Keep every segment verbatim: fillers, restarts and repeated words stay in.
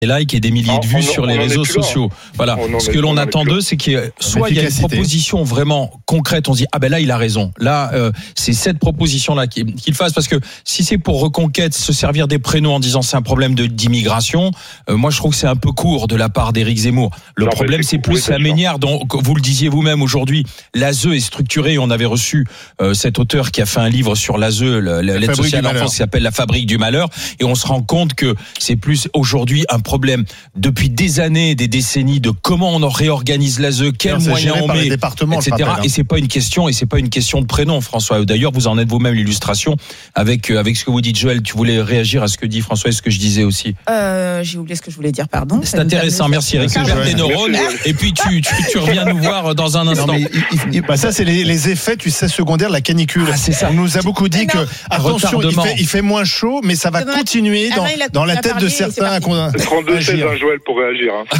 likes et des milliers de vues on, sur on les réseaux sociaux. Voilà. Ce que l'on attend d'eux, c'est qu'il y ait, soit il y a une proposition vraiment concrète, on se dit ah ben là il a raison. Là euh, c'est cette proposition là qu'il, qu'il fasse, parce que si c'est pour Reconquête se servir des prénoms en disant c'est un problème de d'immigration, euh, moi je trouve que c'est un peu court de la part d'Éric Zemmour. Le non, problème c'est, c'est plus la manière dont, vous le disiez vous-même aujourd'hui, l'A S E est structurée. On avait reçu euh, cet auteur qui a fait un livre sur l'A S E, le, la l'aide sociale à l'enfance, qui s'appelle La Fabrique du Malheur, et on se rend compte que c'est plus aujourd'hui un problème depuis des années, des décennies, de comment on réorganise l'A S E, quels moyens on met, et cetera. Et c'est pas une question, et c'est pas une question de prénom, François. D'ailleurs, vous en êtes vous-même l'illustration avec avec ce que vous dites, Joël. Tu voulais réagir à ce que dit François et ce que je disais aussi. Euh, j'ai oublié ce que je voulais dire, pardon. C'est intéressant, merci. Récupère tes neurones et puis tu, tu tu reviens nous voir dans un instant. Non, mais, il, il, bah ça, c'est les, les effets, tu sais, secondaires de la canicule. Ah, c'est ça. On nous a beaucoup dit que attention, il fait, il fait moins chaud, mais ça va continuer dans, ah, dans la tête de certains. trente-deux seize, hein, Joël, pour réagir. Hein.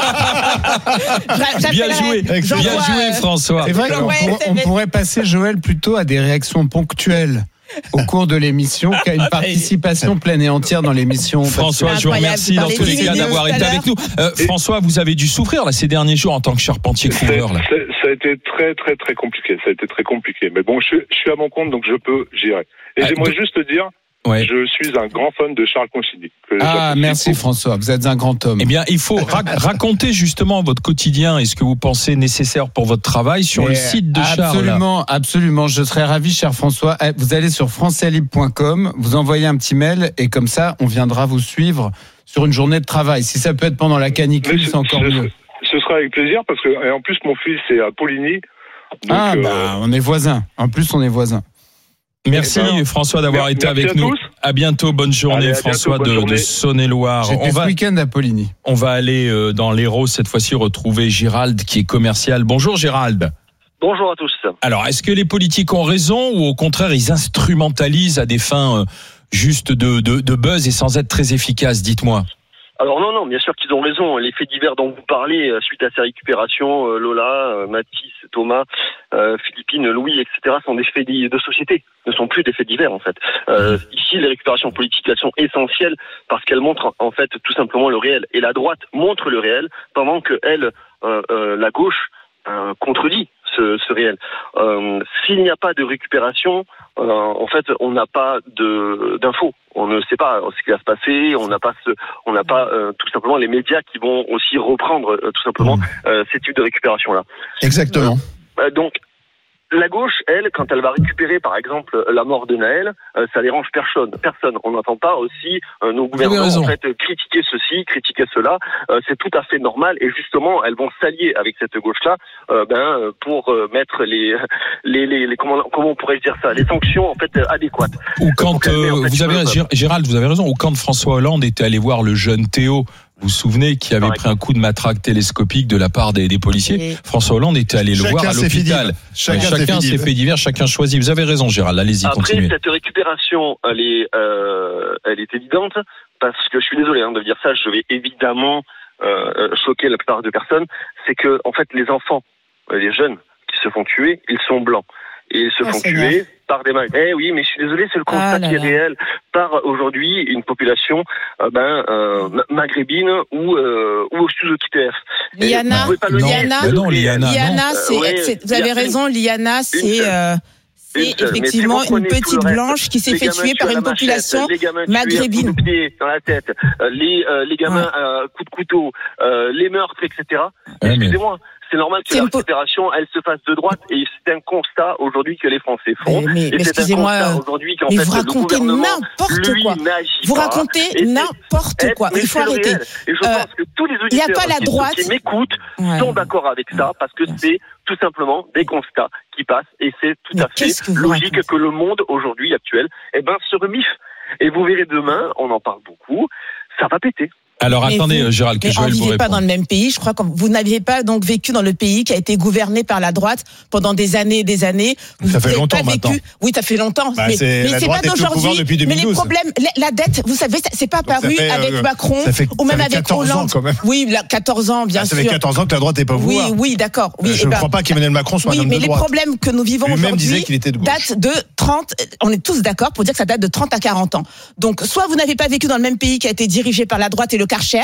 Bien joué, bien joué, François. C'est vrai qu'on pourrait, on pourrait passer, Joël, plutôt à des réactions ponctuelles au cours de l'émission qu'à une participation pleine et entière dans l'émission. François, je vous remercie dans tous les cas d'avoir été avec nous. Euh, François, vous avez dû souffrir là ces derniers jours en tant que charpentier couvreur. Là. Ça a été très très très compliqué. Ça a été très compliqué. Mais bon, je, je suis à mon compte, donc je peux gérer. Et ah, j'aimerais donc... juste dire. Ouais. Je suis un grand fan de Charles Consigny. Ah, merci beaucoup. François, vous êtes un grand homme. Eh bien, il faut ra- raconter justement votre quotidien et ce que vous pensez nécessaire pour votre travail sur Mais le site de absolument, Charles. Absolument, absolument. Je serais ravi, cher François. Vous allez sur français libre point com, vous envoyez un petit mail et comme ça, on viendra vous suivre sur une journée de travail. Si ça peut être pendant la canicule, c'est, c'est encore ce, mieux. Ce sera avec plaisir parce que, et en plus, mon fils est à Poligny. Donc, ah, bah, euh... on est voisins. En plus, on est voisins. Merci ben, François d'avoir merci, été merci avec à nous. Tous. À bientôt, bonne journée. Allez, François bientôt, bonne de, journée. de Saône-et-Loire. J'étais on va, ce week-end à Poligny. On va aller euh, dans l'Hérault cette fois-ci retrouver Gérald qui est commercial. Bonjour Gérald. Bonjour à tous. Alors, est-ce que les politiques ont raison ou au contraire ils instrumentalisent à des fins euh, juste de, de, de buzz et sans être très efficaces? Dites-moi. Alors non, non, bien sûr qu'ils ont raison. Les faits divers dont vous parlez, suite à ces récupérations, euh, Lola, euh, Mathis, Thomas, euh, Philippine, Louis, et cetera, sont des faits de société, ne sont plus des faits divers en fait. Euh, ici, les récupérations politiques, elles sont essentielles parce qu'elles montrent en fait tout simplement le réel. Et la droite montre le réel pendant que elle, euh, euh, la gauche, euh, contredit ce, ce réel. Euh, s'il n'y a pas de récupération, euh, en fait, on n'a pas de d'infos. On ne sait pas ce qui va se passer. On n'a pas ce, on n'a pas euh, tout simplement les médias qui vont aussi reprendre euh, tout simplement euh, ces types de récupération là. Exactement. Euh, donc. La gauche, elle, quand elle va récupérer, par exemple, la mort de Naël, euh, ça dérange personne. Personne. On n'entend pas aussi euh, nos gouvernements en fait critiquer ceci, critiquer cela. Euh, c'est tout à fait normal. Et justement, elles vont s'allier avec cette gauche-là, euh, ben pour euh, mettre les, les, les, les comment, comment on pourrait dire ça, les sanctions en fait adéquates. Ou quand euh, en fait, vous avez, Gérald, vous avez raison. Ou quand François Hollande était allé voir le jeune Théo. Vous vous souvenez qui avait pris un coup de matraque télescopique de la part des, des policiers. Et François Hollande était allé le voir à l'hôpital. Chacun, chacun s'est fait divers, chacun choisit. Vous avez raison, Gérald. Allez-y, Après, continuez. Après, cette récupération, elle est, euh, elle est évidente parce que je suis désolé hein, de dire ça. Je vais évidemment euh, choquer la plupart des personnes. C'est que, en fait, les enfants, les jeunes qui se font tuer, ils sont blancs. Et ils se ah, font tuer bien. par des maghrébins. Eh oui, mais je suis désolé, c'est le constat ah, qui est réel. Par aujourd'hui une population euh, ben, euh, maghrébine ou, euh, ou sous O Q T F. Liana, Liana, non, Liana, Liana, c'est, ouais, c'est, vous avez raison, Liana, c'est... Euh... C'est une effectivement si une petite blanche qui s'est fait tuer par une population maghrébine. Les pieds dans la tête, les, euh, les gamins à ouais. euh, coups de couteau, euh, les meurtres, et cetera. Ouais, excusez-moi. Mais... C'est normal que c'est la récupération, po- elle se fasse de droite, et c'est un constat aujourd'hui que les Français font. Mais, mais, et mais c'est excusez-moi, un constat aujourd'hui qu'en mais fait, vous racontez n'importe lui, quoi. Vous racontez n'importe quoi. Il faut arrêter. Et je euh, pense que tous les auditeurs y a pas la droite. qui m'écoutent ouais. sont d'accord avec ça, parce que c'est tout simplement des constats qui passent, et c'est tout mais à fait logique que le monde aujourd'hui actuel, eh ben, se remiffe. Et vous verrez demain, on en parle beaucoup, ça va péter. Alors mais attendez, vous, Gérald, que mais Joël vous réponde. On ne vivait pas dans le même pays. Je crois que vous n'aviez pas donc vécu dans le pays qui a été gouverné par la droite pendant des années et des années. Vous ça fait longtemps pas vécu. Maintenant. Oui, ça fait longtemps. Bah, mais c'est, mais c'est pas d'aujourd'hui. Mais les problèmes, la, la dette, vous savez, c'est pas donc apparu fait, avec euh, Macron fait, ou même avec Hollande. Quand même. Oui, là, quatorze ans, bien ah, sûr. Ça fait quatorze ans que la droite n'est pas au pouvoir. Oui, oui, d'accord. Oui, je ne ben, crois pas qu'Emmanuel Macron soit oui, un homme de droite. Oui, mais les problèmes que nous vivons aujourd'hui datent de trente. On est tous d'accord pour dire que ça date de trente à quarante ans. Donc, soit vous n'avez pas vécu dans le même pays qui a été dirigé par la droite et le Karcher.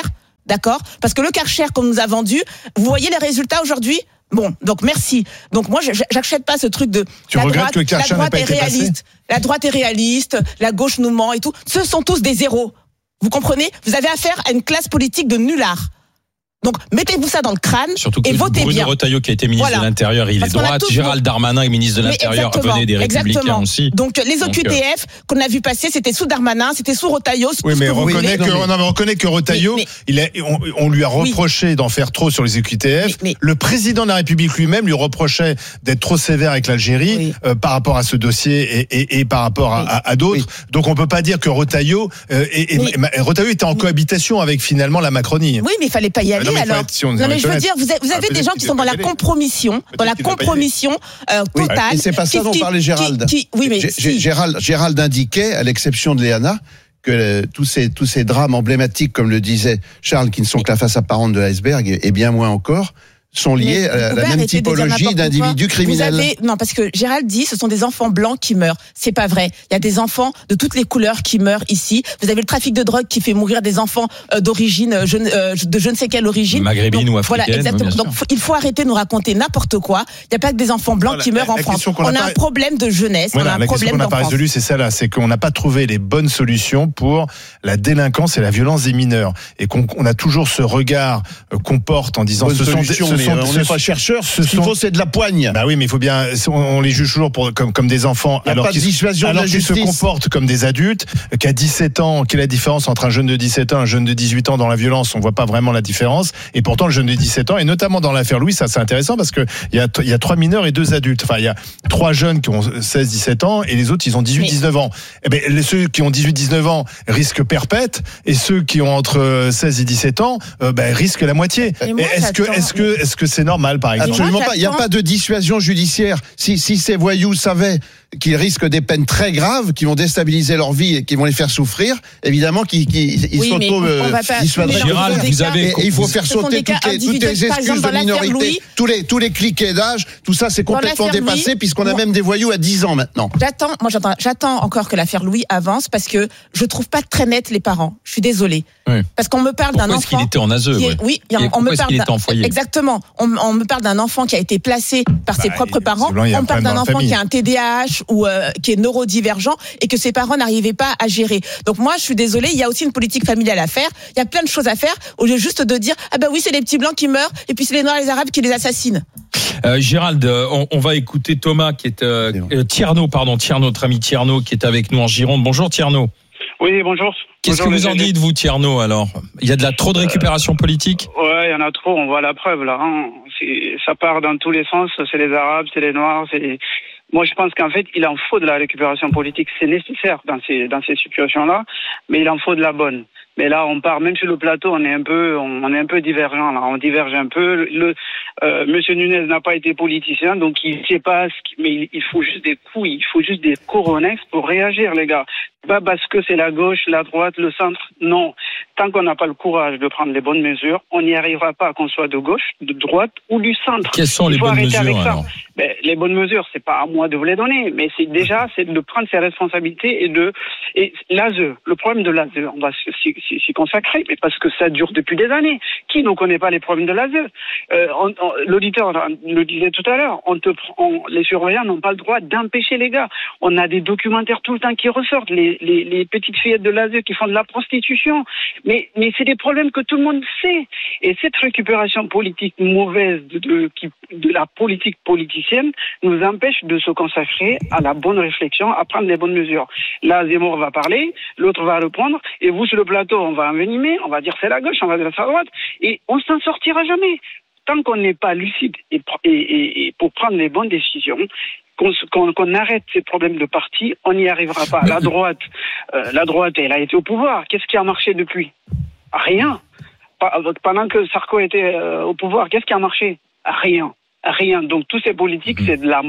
d'accord ? Parce que le Karcher qu'on nous a vendu, vous voyez les résultats aujourd'hui ? Bon, donc merci. Donc moi, j'achète pas ce truc de tu la regrettes droite, que le Karcher la droite n'ait est pas été réaliste, passé ? la droite est réaliste, la gauche nous ment et tout. Ce sont tous des zéros. Vous comprenez ? Vous avez affaire à une classe politique de nullards. Donc, mettez-vous ça dans le crâne Surtout que et votez Bruno bien. Retailleau, qui a été ministre voilà. de l'Intérieur, il Parce est droite. Gérald Darmanin est ministre de l'Intérieur, venait des Républicains exactement. aussi. Donc, les O Q T F qu'on a vu passer, c'était sous Darmanin, c'était sous Retailleau. Oui, mais on reconnaît que, non, mais... on reconnaît que Retailleau, mais, mais... il a, on, on lui a reproché oui. d'en faire trop sur les O Q T F. Mais, mais... Le président de la République lui-même lui reprochait d'être trop sévère avec l'Algérie oui. euh, par rapport à ce dossier et, et, et par rapport à, oui. à, à d'autres. Oui. Donc, on peut pas dire que Retailleau, euh, et, et, mais... Retailleau était en cohabitation avec finalement la Macronie. Oui, mais il fallait pas y aller alors. Non, mais je veux dire, vous avez, vous avez ah, des gens qui sont dans la compromission, dans la compromission euh, totale. Oui, et c'est pas ça dont parlait Gérald. Qui, qui, oui, mais G- si. Gérald, Gérald indiquait, à l'exception de Léana, que euh, tous ces tous ces drames emblématiques, comme le disait Charles, qui ne sont que la face apparente de l'iceberg, et, et bien moins encore, sont liés à la même typologie d'individus criminels. Vous avez, non, parce que Gérald dit, ce sont des enfants blancs qui meurent. C'est pas vrai. Il y a des enfants de toutes les couleurs qui meurent ici. Vous avez le trafic de drogue qui fait mourir des enfants euh, d'origine, euh, je, euh, de je ne sais quelle origine. Maghrébine Donc, ou africaine. Voilà, exactement. Donc, faut, il faut arrêter de nous raconter n'importe quoi. Il n'y a pas que des enfants blancs voilà, qui meurent en France. On a, a pas... un problème de jeunesse. Voilà, on a un la problème question qu'on n'a pas résolue, c'est celle-là. C'est qu'on n'a pas trouvé les bonnes solutions pour la délinquance et la violence des mineurs. Et qu'on on a toujours ce regard euh, qu'on porte en disant, ce sont, ce sont, on n'est pas chercheurs. Ce qu'il faut, c'est de la poigne. Bah oui, mais il faut bien. On les juge toujours pour, comme, comme des enfants, il y a alors pas de qu'ils, alors qu'ils se comportent comme des adultes. Qu'à dix-sept ans, quelle est la différence entre un jeune de dix-sept ans et un jeune de dix-huit ans dans la violence? On voit pas vraiment la différence. Et pourtant, le jeune de dix-sept ans, et notamment dans l'affaire Louis, ça c'est intéressant parce que il y a, il y a trois mineurs et deux adultes. Enfin, il y a trois jeunes qui ont seize dix-sept ans et les autres, ils ont dix-huit dix-neuf ans. Eh ben, ceux qui ont dix-huit dix-neuf ans risquent perpète et ceux qui ont entre seize et dix-sept ans, euh, ben, risquent la moitié. Moi, est-ce que, est-ce que, est-ce que c'est normal, par exemple? Absolument pas. Il n'y a pas de dissuasion judiciaire. Si, si ces voyous savaient qu'ils risquent des peines très graves, qui vont déstabiliser leur vie et qui vont les faire souffrir, évidemment qu'ils, qu'ils ils oui, s'auto euh, dissuaderaient. Gérald, vous avez... Et, et il faut faire sauter toutes les, toutes les excuses de minorité, Louis, tous les tous les cliquets d'âge, tout ça c'est complètement dépassé Louis, puisqu'on a même des voyous à dix ans maintenant. J'attends, moi j'attends, j'attends encore que l'affaire Louis avance parce que je trouve pas très net les parents. Je suis désolée. Oui. Parce qu'on me parle pourquoi d'un est-ce enfant. Qu'il était en A S E, est, ouais. Oui, on me parle. Était en foyer. Exactement. On, on me parle d'un enfant qui a été placé par bah, ses propres parents. On me parle d'un enfant qui a un T D A H ou euh, qui est neurodivergent et que ses parents n'arrivaient pas à gérer. Donc moi, je suis désolée, il y a aussi une politique familiale à faire. Il y a plein de choses à faire au lieu juste de dire ah ben oui, c'est les petits blancs qui meurent et puis c'est les noirs et les arabes qui les assassinent. Euh, Gérald, on, on va écouter Thomas qui est euh, euh, Tierno, pardon, Tierno, notre ami Tierno qui est avec nous en Gironde. Bonjour Tierno. Oui, bonjour. Qu'est-ce bonjour, que vous en dites, vous, Tierno, alors? Il y a de la trop de récupération politique? euh, Ouais, il y en a trop, on voit la preuve, là. Hein. C'est, ça part dans tous les sens, c'est les Arabes, c'est les Noirs, c'est les... Moi, je pense qu'en fait, il en faut de la récupération politique. C'est nécessaire dans ces, dans ces situations-là, mais il en faut de la bonne. Mais là, on part, même sur le plateau, on est un peu, on est un peu divergent, là. On diverge un peu. Le, euh, Monsieur Nunez n'a pas été politicien, donc il sait pas ce qu'il, mais il, il faut juste des coups, il faut juste des coronex pour réagir, les gars. Pas parce que c'est la gauche, la droite, le centre. Non. Tant qu'on n'a pas le courage de prendre les bonnes mesures, on n'y arrivera pas, qu'on soit de gauche, de droite ou du centre. Quelles sont les bonnes mesures, alors? Ben, les bonnes mesures, c'est pas à moi de vous les donner, mais c'est déjà, c'est de prendre ses responsabilités et de, et l'A S E, le problème de l'A S E, on va s'y, s'y, s'y consacrer, mais parce que ça dure depuis des années. Qui ne connaît pas les problèmes de l'A S E? Euh, on, on, l'auditeur le disait tout à l'heure, on te, on, les surveillants n'ont pas le droit d'empêcher les gars. On a des documentaires tout le temps qui ressortent, les, les, les petites fillettes de l'A S E qui font de la prostitution. Mais, mais c'est des problèmes que tout le monde sait. Et cette récupération politique mauvaise de, de, de la politique politicienne nous empêche de se consacrer à la bonne réflexion, à prendre les bonnes mesures. Là, Zemmour va parler, l'autre va répondre, et vous, sur le plateau, on va envenimer, on va dire c'est la gauche, on va dire c'est la droite, et on s'en sortira jamais. Tant qu'on n'est pas lucide et, et, et, et pour prendre les bonnes décisions, Qu'on, qu'on, qu'on arrête ces problèmes de parti, on n'y arrivera pas. La droite, euh, la droite, elle a été au pouvoir. Qu'est-ce qui a marché depuis? Rien. Pendant que Sarko était euh, au pouvoir, qu'est-ce qui a marché? Rien. Rien. Donc tous ces politiques, c'est de la,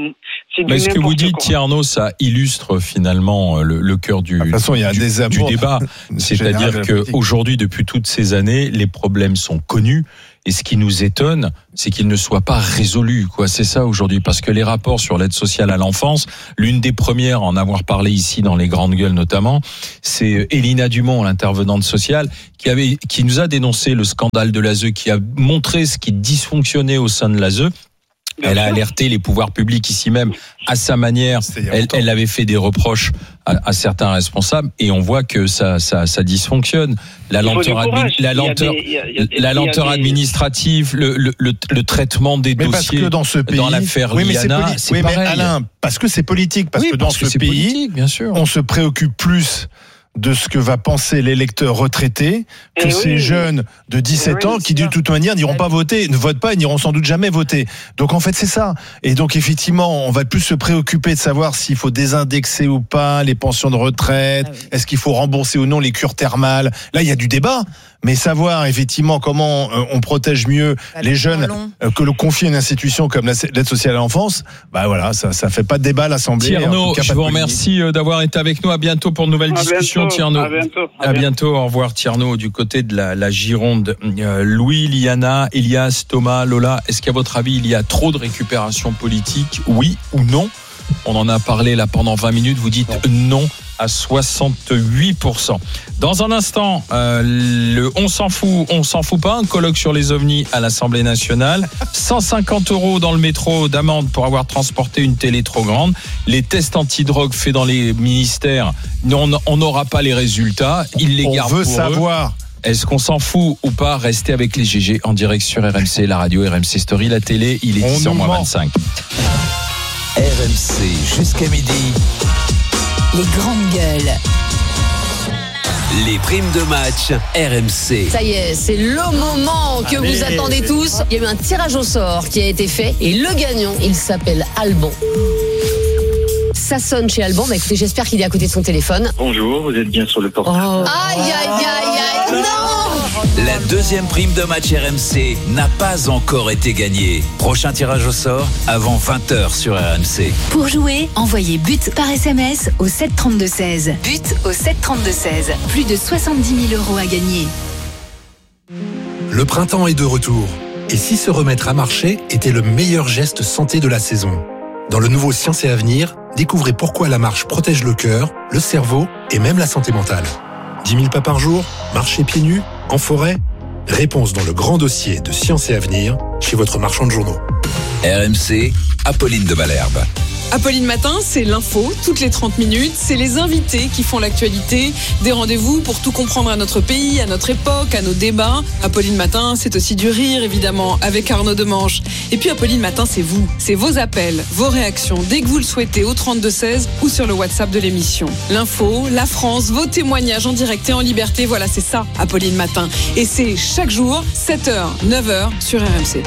C'est Mais ce que vous dites, Tierno, ça illustre finalement le, le cœur du, de toute façon, il y a du, des du débat. C'est-à-dire qu'aujourd'hui, depuis toutes ces années, les problèmes sont connus. Et ce qui nous étonne, c'est qu'ils ne soient pas résolus, quoi. C'est ça aujourd'hui, parce que les rapports sur l'aide sociale à l'enfance, l'une des premières à en avoir parlé ici dans les grandes gueules notamment, c'est Elina Dumont, l'intervenante sociale, qui avait, qui nous a dénoncé le scandale de l'A S E, qui a montré ce qui dysfonctionnait au sein de l'A S E. Elle a alerté les pouvoirs publics ici même à sa manière. Elle, elle avait fait des reproches à, à certains responsables et on voit que ça, ça, ça dysfonctionne. La lenteur, admi- la lenteur, des, la lenteur administrative, le, le, le, le traitement des mais dossiers parce que dans, ce pays, dans l'affaire oui, mais Liana, c'est, poli- c'est oui, pareil. Mais Alain, parce que c'est politique, parce oui, que dans parce ce que pays, politique, bien sûr. On se préoccupe plus de ce que va penser l'électeur retraité que et ces oui. jeunes de dix-sept oui, ans qui de toute manière n'iront pas voter, ne votent pas et n'iront sans doute jamais voter. Donc en fait c'est ça. Et donc effectivement on va plus se préoccuper de savoir s'il faut désindexer ou pas les pensions de retraite, ah oui. est-ce qu'il faut rembourser ou non les cures thermales. Là il y a du débat. Mais savoir effectivement comment on protège mieux bah, les jeunes long. que le confier à une institution comme l'aide sociale à l'enfance, bah voilà, ça ça fait pas de débat à l'Assemblée. Tierno, je vous remercie d'avoir été avec nous. À bientôt pour de nouvelles à discussions, bientôt, Tierno. À bientôt. À, à bientôt. Au revoir, Tierno, du côté de la, la Gironde. Euh, Louis, Liana, Elias, Thomas, Lola, est-ce qu'à votre avis il y a trop de récupération politique, oui ou non? On en a parlé là pendant vingt minutes. Vous dites non à soixante-huit pour cent. Dans un instant, euh, le on s'en fout, on s'en fout pas, un colloque sur les ovnis à l'Assemblée nationale. cent cinquante euros dans le métro d'amende pour avoir transporté une télé trop grande. Les tests antidrogue faits dans les ministères, on n'aura pas les résultats. Ils les on gardent veut pour savoir. Eux. Est-ce qu'on s'en fout ou pas? Restez avec les G G en direct sur R M C, la radio R M C Story, la télé, il est dix heures moins vingt-cinq. R M C jusqu'à midi. Les grandes gueules. Les primes de match R M C. Ça y est, c'est le moment que Allez. vous attendez tous. Il y a eu un tirage au sort qui a été fait et le gagnant, il s'appelle Alban. Ça sonne chez Alban. Bah écoutez, j'espère qu'il est à côté de son téléphone. Bonjour, vous êtes bien sur le portable. Oh. Aïe, aïe, aïe, aïe, non! La deuxième prime de match R M C n'a pas encore été gagnée. Prochain tirage au sort avant vingt heures sur R M C. Pour jouer, envoyez but par S M S au sept trente-deux seize. But au sept trente-deux seize. Plus de soixante-dix mille euros à gagner. Le printemps est de retour. Et si se remettre à marcher était le meilleur geste santé de la saison? Dans le nouveau Science et Avenir, découvrez pourquoi la marche protège le cœur, le cerveau et même la santé mentale. dix mille pas par jour, marcher pieds nus, en forêt? Réponse dans le grand dossier de Science et Avenir, chez votre marchand de journaux. R M C, Apolline de Malherbe. Apolline Matin, c'est l'info, toutes les trente minutes, c'est les invités qui font l'actualité, des rendez-vous pour tout comprendre à notre pays, à notre époque, à nos débats. Apolline Matin, c'est aussi du rire, évidemment, avec Arnaud Demanche. Et puis Apolline Matin, c'est vous, c'est vos appels, vos réactions, dès que vous le souhaitez, au trente-deux seize ou sur le WhatsApp de l'émission. L'info, la France, vos témoignages en direct et en liberté, voilà, c'est ça, Apolline Matin. Et c'est chaque jour, sept heures, neuf heures, sur R M C.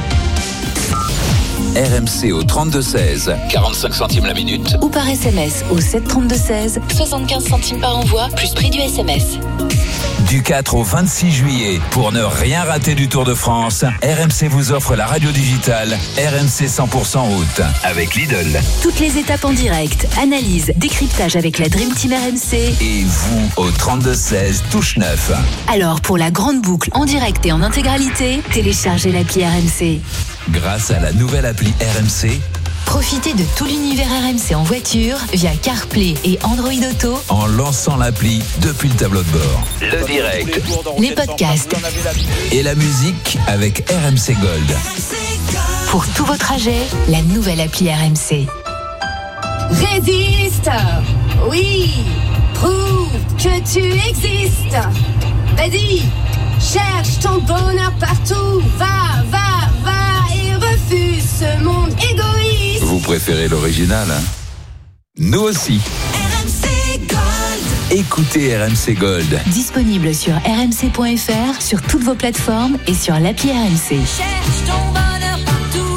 R M C au trente-deux seize, quarante-cinq centimes la minute. Ou par S M S au sept trente-deux seize, soixante-quinze centimes par envoi, plus prix du S M S. Du quatre au vingt-six juillet, pour ne rien rater du Tour de France, R M C vous offre la radio digitale R M C cent pour cent route avec Lidl. Toutes les étapes en direct, analyse, décryptage avec la Dream Team R M C. Et vous au trente-deux seize, touche neuf. Alors pour la grande boucle en direct et en intégralité, téléchargez l'appli R M C. Grâce à la nouvelle appli R M C, profitez de tout l'univers R M C en voiture via CarPlay et Android Auto en lançant l'appli depuis le tableau de bord. Le direct, les podcasts et la musique avec R M C Gold. Pour tous vos trajets, la nouvelle appli R M C. Résiste, oui, prouve que tu existes. Vas-y, cherche ton bonheur partout, va, va, va. Ce monde égoïste. Vous préférez l'original, hein? Nous aussi. R M C Gold. Écoutez R M C Gold. Disponible sur r m c point f r, sur toutes vos plateformes et sur l'appli R M C. Cherche ton bonheur partout.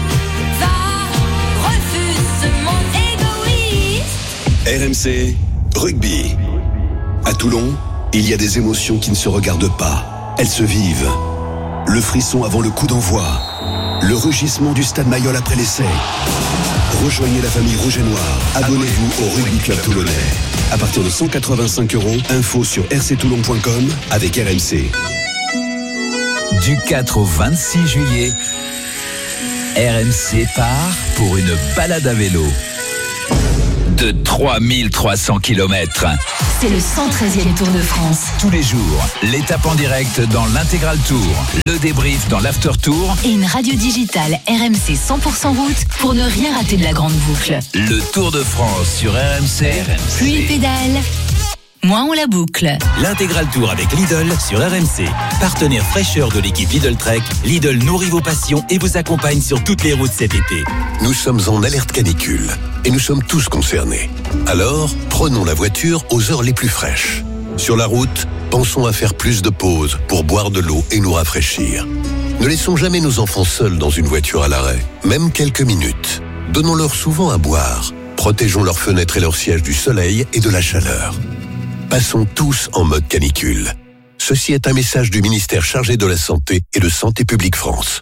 Va, refuse ce monde égoïste. R M C Rugby. À Toulon, il y a des émotions qui ne se regardent pas. Elles se vivent. Le frisson avant le coup d'envoi. Le rugissement du stade Mayol après l'essai. Rejoignez la famille Rouge et Noir. Abonnez-vous au Rugby Club Toulonnais. À partir de cent quatre-vingt-cinq euros, info sur r c toulon point com avec R M C. Du quatre au vingt-six juillet, R M C part pour une balade à vélo de trois mille trois cents kilomètres. C'est le cent treizième Tour de France. Tous les jours, l'étape en direct dans l'Intégral Tour, le débrief dans l'After Tour et une radio digitale R M C cent pour cent route pour ne rien rater de la grande boucle. Le Tour de France sur R M C. Plus il pédale, moins on la boucle. L'Intégral Tour avec Lidl sur R M C. Partenaire fraîcheur de l'équipe Lidl Trek, Lidl nourrit vos passions et vous accompagne sur toutes les routes cet été. Nous sommes en alerte canicule et nous sommes tous concernés. Alors, prenons la voiture aux heures les plus fraîches. Sur la route, pensons à faire plus de pauses pour boire de l'eau et nous rafraîchir. Ne laissons jamais nos enfants seuls dans une voiture à l'arrêt, même quelques minutes. Donnons-leur souvent à boire. Protégeons leurs fenêtres et leurs sièges du soleil et de la chaleur. Passons tous en mode canicule. Ceci est un message du ministère chargé de la Santé et de Santé publique France.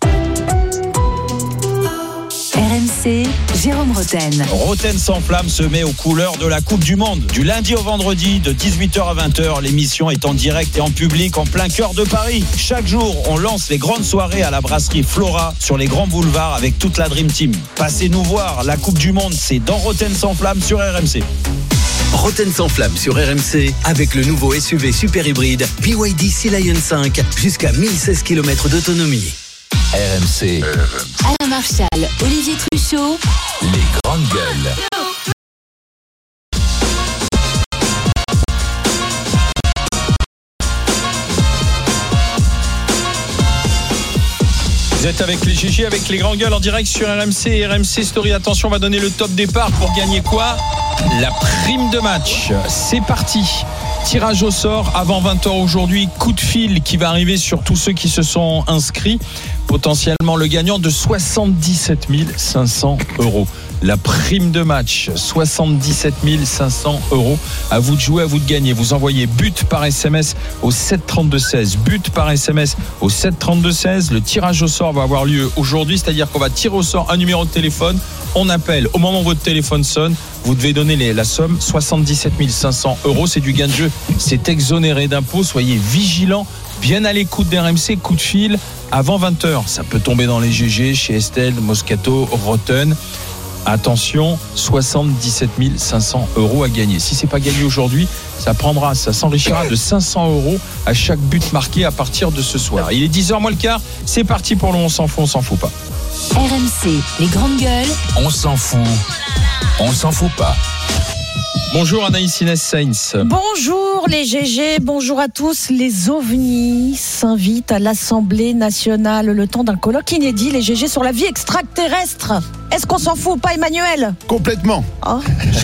R M C, Jérôme Roten. Roten sans flamme se met aux couleurs de la Coupe du Monde. Du lundi au vendredi, de dix-huit heures à vingt heures, l'émission est en direct et en public en plein cœur de Paris. Chaque jour, on lance les grandes soirées à la brasserie Flora sur les grands boulevards avec toute la Dream Team. Passez nous voir, la Coupe du Monde, c'est dans Roten sans flamme sur R M C. Roten sans flamme sur R M C avec le nouveau S U V super hybride B Y D Sea Lion cinq jusqu'à mille seize kilomètres d'autonomie. R M C. Alain Marchal, Olivier Truchot. Les grandes gueules. Vous êtes avec les G G, avec les grandes gueules en direct sur R M C et R M C Story. Attention, on va donner le top départ pour gagner quoi ? La prime de match. C'est parti. Tirage au sort avant vingt heures aujourd'hui. Coup de fil qui va arriver sur tous ceux qui se sont inscrits. Potentiellement le gagnant de soixante-dix-sept mille cinq cents euros. La prime de match, soixante-dix-sept mille cinq cents euros. À vous de jouer, à vous de gagner. Vous envoyez but par S M S au sept trente-deux seize. But par S M S au sept trente-deux seize. Le tirage au sort va avoir lieu aujourd'hui, c'est-à-dire qu'on va tirer au sort un numéro de téléphone. On appelle au moment où votre téléphone sonne. Vous devez donner les, la somme, soixante-dix-sept mille cinq cents euros. C'est du gain de jeu. C'est exonéré d'impôts. Soyez vigilants. Bien à l'écoute d'R M C. Coup de fil avant vingt heures. Ça peut tomber dans les G G, chez Estelle, Moscato, Roten. Attention, soixante-dix-sept mille cinq cents euros à gagner. Si c'est pas gagné aujourd'hui, ça prendra, ça s'enrichira de cinq cents euros à chaque but marqué à partir de ce soir. Il est dix heures moins le quart. C'est parti pour le on s'en fout, on s'en fout pas. R M C, les grandes gueules. On s'en fout, on s'en fout pas. Bonjour Anaïs Inès Sainz. Bonjour les G G, bonjour à tous. Les ovnis s'invitent à l'Assemblée nationale le temps d'un colloque inédit, les G G, sur la vie extraterrestre. Est-ce qu'on s'en fout ou pas, Emmanuel ? Complètement. Oh. Joël ?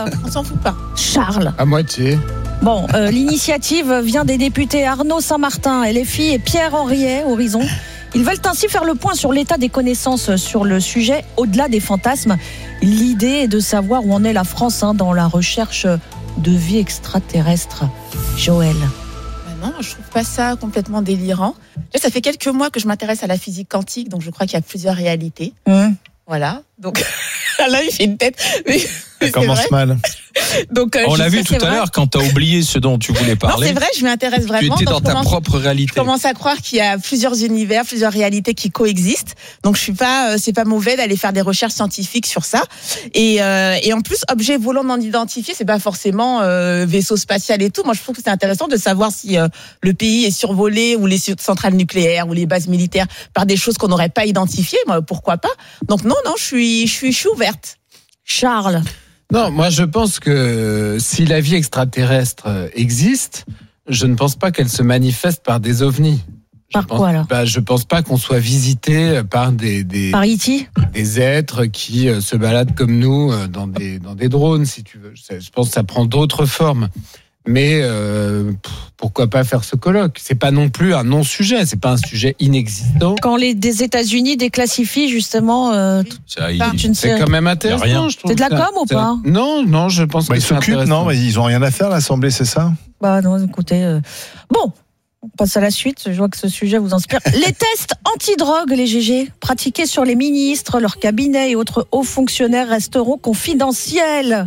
On s'en fout pas. Charles ? À moitié. Bon, euh, l'initiative vient des députés Arnaud Saint-Martin, L F I, et Pierre Henriet, Horizon. Ils veulent ainsi faire le point sur l'état des connaissances sur le sujet, au-delà des fantasmes. L'idée est de savoir où en est la France hein, dans la recherche de vie extraterrestre. Joël. Non, je trouve pas ça complètement délirant. Ça fait quelques mois que je m'intéresse à la physique quantique, donc je crois qu'il y a plusieurs réalités. Mmh. Voilà. Donc là, il fait une tête. Mais, ça commence vrai. mal. Donc, euh, on l'a vu tout à vrai. l'heure quand tu as oublié ce dont tu voulais parler. Non, c'est vrai, je m'y intéresse vraiment. Tu étais dans ta commence, propre réalité. Je commence à croire qu'il y a plusieurs univers, plusieurs réalités qui coexistent. Donc, je suis pas, euh, c'est pas mauvais d'aller faire des recherches scientifiques sur ça. Et, euh, et en plus, objet volant non identifié, c'est pas forcément euh, vaisseau spatial et tout. Moi, je trouve que c'est intéressant de savoir si euh, le pays est survolé ou les centrales nucléaires ou les bases militaires par des choses qu'on n'aurait pas identifiées. Moi, pourquoi pas ? Donc, non, non, je suis, je suis, je suis ouverte. Charles. Non, moi je pense que si la vie extraterrestre existe, je ne pense pas qu'elle se manifeste par des ovnis. Par je pense, quoi alors ? bah, je pense pas qu'on soit visité par des des, par E T des êtres qui se baladent comme nous dans des dans des drones, si tu veux. Je pense que ça prend d'autres formes. Mais euh, pourquoi pas faire ce colloque ? C'est pas non plus un non-sujet, c'est pas un sujet inexistant. Quand les des États-Unis déclassifient justement, euh, ça, il, c'est série. Quand même intéressant. Rien. Je trouve c'est de la com ou c'est pas ? Non, non, je pense bah, que ils c'est s'occupent, intéressant. non, mais ils ont rien à faire l'Assemblée, c'est ça ? Bah non, écoutez, euh... bon. On passe à la suite, je vois que ce sujet vous inspire. Les tests antidrogue, les G G, pratiqués sur les ministres, leurs cabinets et autres hauts fonctionnaires resteront confidentiels.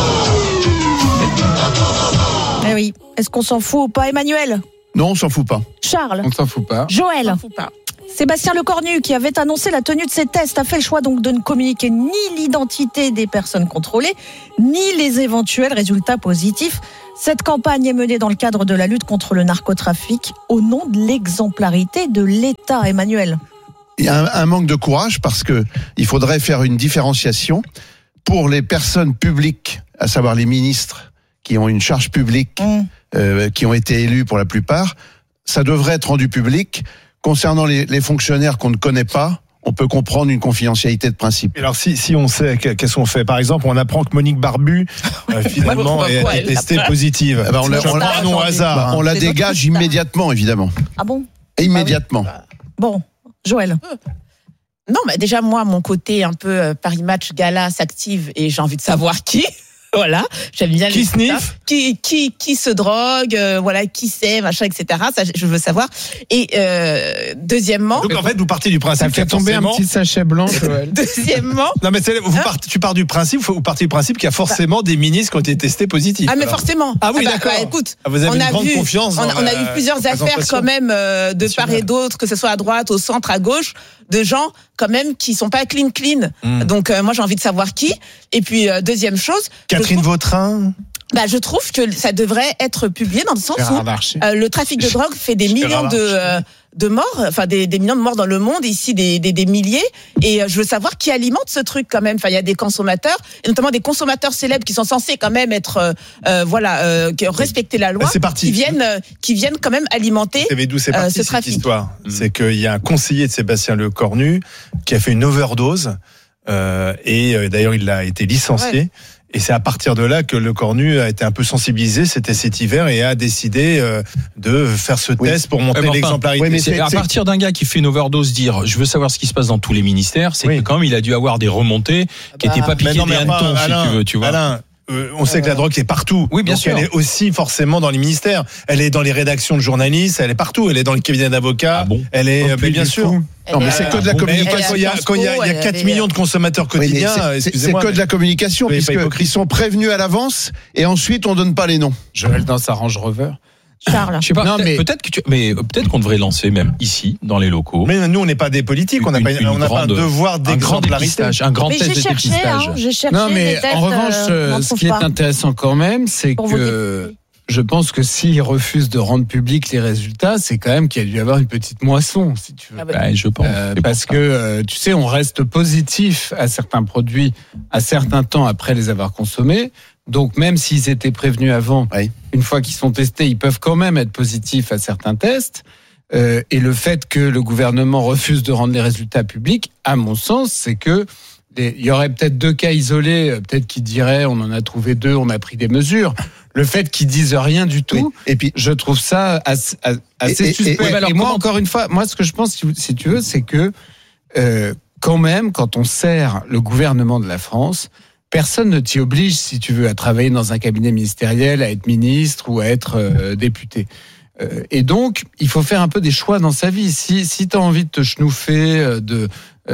Eh oui, est-ce qu'on s'en fout ou pas, Emmanuel ? Non, on s'en fout pas. Charles ? On s'en fout pas. Joël ? On s'en fout pas. Sébastien Lecornu, qui avait annoncé la tenue de ces tests, a fait le choix donc de ne communiquer ni l'identité des personnes contrôlées, ni les éventuels résultats positifs. Cette campagne est menée dans le cadre de la lutte contre le narcotrafic au nom de l'exemplarité de l'État, Emmanuel. Il y a un, un manque de courage parce que il faudrait faire une différenciation pour les personnes publiques, à savoir les ministres qui ont une charge publique, mmh. euh, qui ont été élus pour la plupart. Ça devrait être rendu public. Concernant les, les fonctionnaires qu'on ne connaît pas, on peut comprendre une confidentialité de principe. Alors si, si on sait, qu'est-ce qu'on fait ? Par exemple, on apprend que Monique Barbu, euh, finalement, est, est testée positive. Ah bah on, la, on, la, on, hasard, bah, on la dégage immédiatement, évidemment. Ah bon ? Immédiatement. Ah oui. Bon, Joël. Non, mais déjà, moi, mon côté un peu euh, Paris Match Gala s'active et j'ai envie de savoir qui. Voilà, j'aime bien qui les sniffe, qui qui qui se drogue, euh, voilà, qui sait, machin, et cetera. Ça, je veux savoir. Et euh, deuxièmement, donc en fait, vous partez du principe. Ça fait tomber forcément... un petit sachet blanc, Joël. Deuxièmement, non mais c'est, vous hein part, tu pars du principe, vous partez du principe qu'il y a forcément bah... des ministres qui ont été testés positifs. Ah mais alors. Forcément. Ah oui, ah bah, d'accord. Bah, écoute, ah, vous avez on une a grande vu, confiance. On, on a eu plusieurs affaires quand même euh, de part et d'autre, que ce soit à droite, au centre, à gauche, de gens quand même qui sont pas clean clean. Mm. Donc euh, moi j'ai envie de savoir qui. Et puis euh, deuxième chose, Catherine trouve... Vautrin. Bah, je trouve que ça devrait être publié dans le sens où euh, le trafic de drogue fait des millions de euh, de morts, enfin des, des millions de morts dans le monde, ici des des, des milliers. Et euh, je veux savoir qui alimente ce truc quand même. Enfin, il y a des consommateurs, et notamment des consommateurs célèbres qui sont censés quand même être euh, euh, voilà, euh, respecter la loi, bah, c'est parti. qui viennent euh, qui viennent quand même alimenter vous savez d'où c'est parti, euh, ce trafic. Cette histoire, mmh. c'est qu'il y a un conseiller de Sébastien Lecornu qui a fait une overdose euh, et euh, d'ailleurs il a été licencié. Ouais. Et c'est à partir de là que Lecornu a été un peu sensibilisé, c'était cet hiver, et a décidé euh, de faire ce oui. test pour montrer enfin, l'exemplarité. Oui, mais c'est, c'est à partir d'un gars qui fait une overdose dire je veux savoir ce qui se passe dans tous les ministères, c'est oui. que quand même il a dû avoir des remontées qui n'étaient bah, pas piquées des hannetons, si tu veux, tu vois. Alain, Euh, on sait que la drogue est partout. Oui, bien donc sûr. Elle est aussi forcément dans les ministères. Elle est dans les rédactions de journalistes. Elle est partout. Elle est dans les cabinets d'avocats. Ah bon elle est, mais bien sûr. Non, mais c'est que de la communication. Il y a, quand il y a, il y a quatre millions de consommateurs quotidiens, oui, c'est, c'est que de la communication, puisqu'ils sont prévenus à l'avance et ensuite on donne pas les noms. Joël dans sa Range Rover. Charles. Je sais pas, non, peut-être, mais... peut-être que tu, mais peut-être qu'on devrait lancer même ici, dans les locaux. Mais nous, on n'est pas des politiques, on n'a pas, on n'a pas un devoir d'exemplarité. Un grand mais test j'ai de cherché, dépistage. Hein, j'ai cherché non, mais tests, en revanche, euh, ce qui est intéressant quand même, c'est Pour que je pense que s'ils refusent de rendre publics les résultats, c'est quand même qu'il y a dû y avoir une petite moisson, si tu veux. Ah bah, je pense. Euh, parce que, euh, tu sais, on reste positif à certains produits à certains temps après les avoir consommés. Donc, même s'ils étaient prévenus avant, oui. une fois qu'ils sont testés, ils peuvent quand même être positifs à certains tests. Euh, et le fait que le gouvernement refuse de rendre les résultats publics, à mon sens, c'est que les, il y aurait peut-être deux cas isolés, peut-être qu'ils diraient on en a trouvé deux, on a pris des mesures. Le fait qu'ils disent rien du tout, oui. et puis je trouve ça assez, assez et, suspect. Et, et, et, et moi, comment... encore une fois, moi, ce que je pense, si tu veux, c'est que euh, quand même, quand on sert le gouvernement de la France, personne ne t'y oblige, si tu veux, à travailler dans un cabinet ministériel, à être ministre ou à être euh, député. Euh, et donc, il faut faire un peu des choix dans sa vie. Si, si tu as envie de te chenouffer, de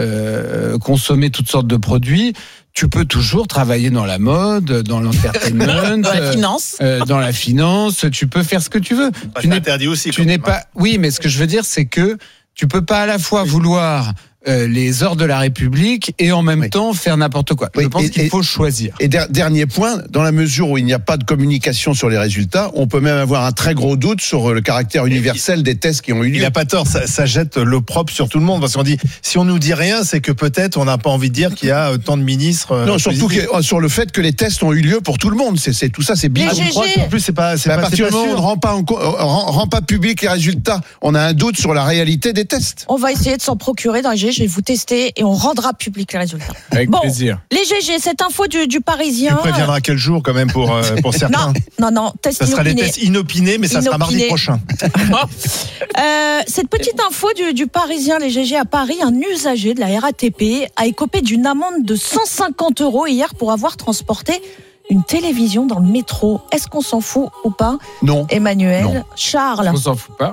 euh, consommer toutes sortes de produits, tu peux toujours travailler dans la mode, dans l'entertainment, dans la finance, euh, dans la finance. Tu peux faire ce que tu veux. Bah, tu n'es interdit aussi. Tu n'es pas. Oui, mais ce que je veux dire, c'est que tu peux pas à la fois vouloir Euh, les ordres de la République et en même oui. temps faire n'importe quoi. Oui. Je pense et, qu'il faut choisir. Et der- dernier point, dans la mesure où il n'y a pas de communication sur les résultats, on peut même avoir un très gros doute sur le caractère universel des tests qui ont eu lieu. Il n'a pas tort, ça, ça jette l'opprobre sur tout le monde, parce qu'on dit, si on nous dit rien, c'est que peut-être on n'a pas envie de dire qu'il y a tant de ministres. Non, surtout que, sur le fait que les tests ont eu lieu pour tout le monde. C'est, c'est tout ça, c'est bien. En plus, c'est pas. C'est à pas, partir du moment où on ne rend pas, en, rend, rend pas public les résultats, on a un doute sur la réalité des tests. On va essayer de s'en procurer dans les G G. Je vais vous tester. Et on rendra public les résultats. Avec bon, plaisir. Les G G, cette info du, du Parisien. Tu préviendras quel jour quand même pour, euh, pour certains. Non, non, non, test ça inopiné. sera les tests inopinés, mais ça inopiné. sera mardi prochain. euh, cette petite info du, du Parisien, les G G à Paris, un usager de la R A T P a écopé d'une amende de cent cinquante euros hier pour avoir transporté une télévision dans le métro. Est-ce qu'on s'en fout ou pas ? Non. Emmanuel, non. Charles. On s'en fout pas.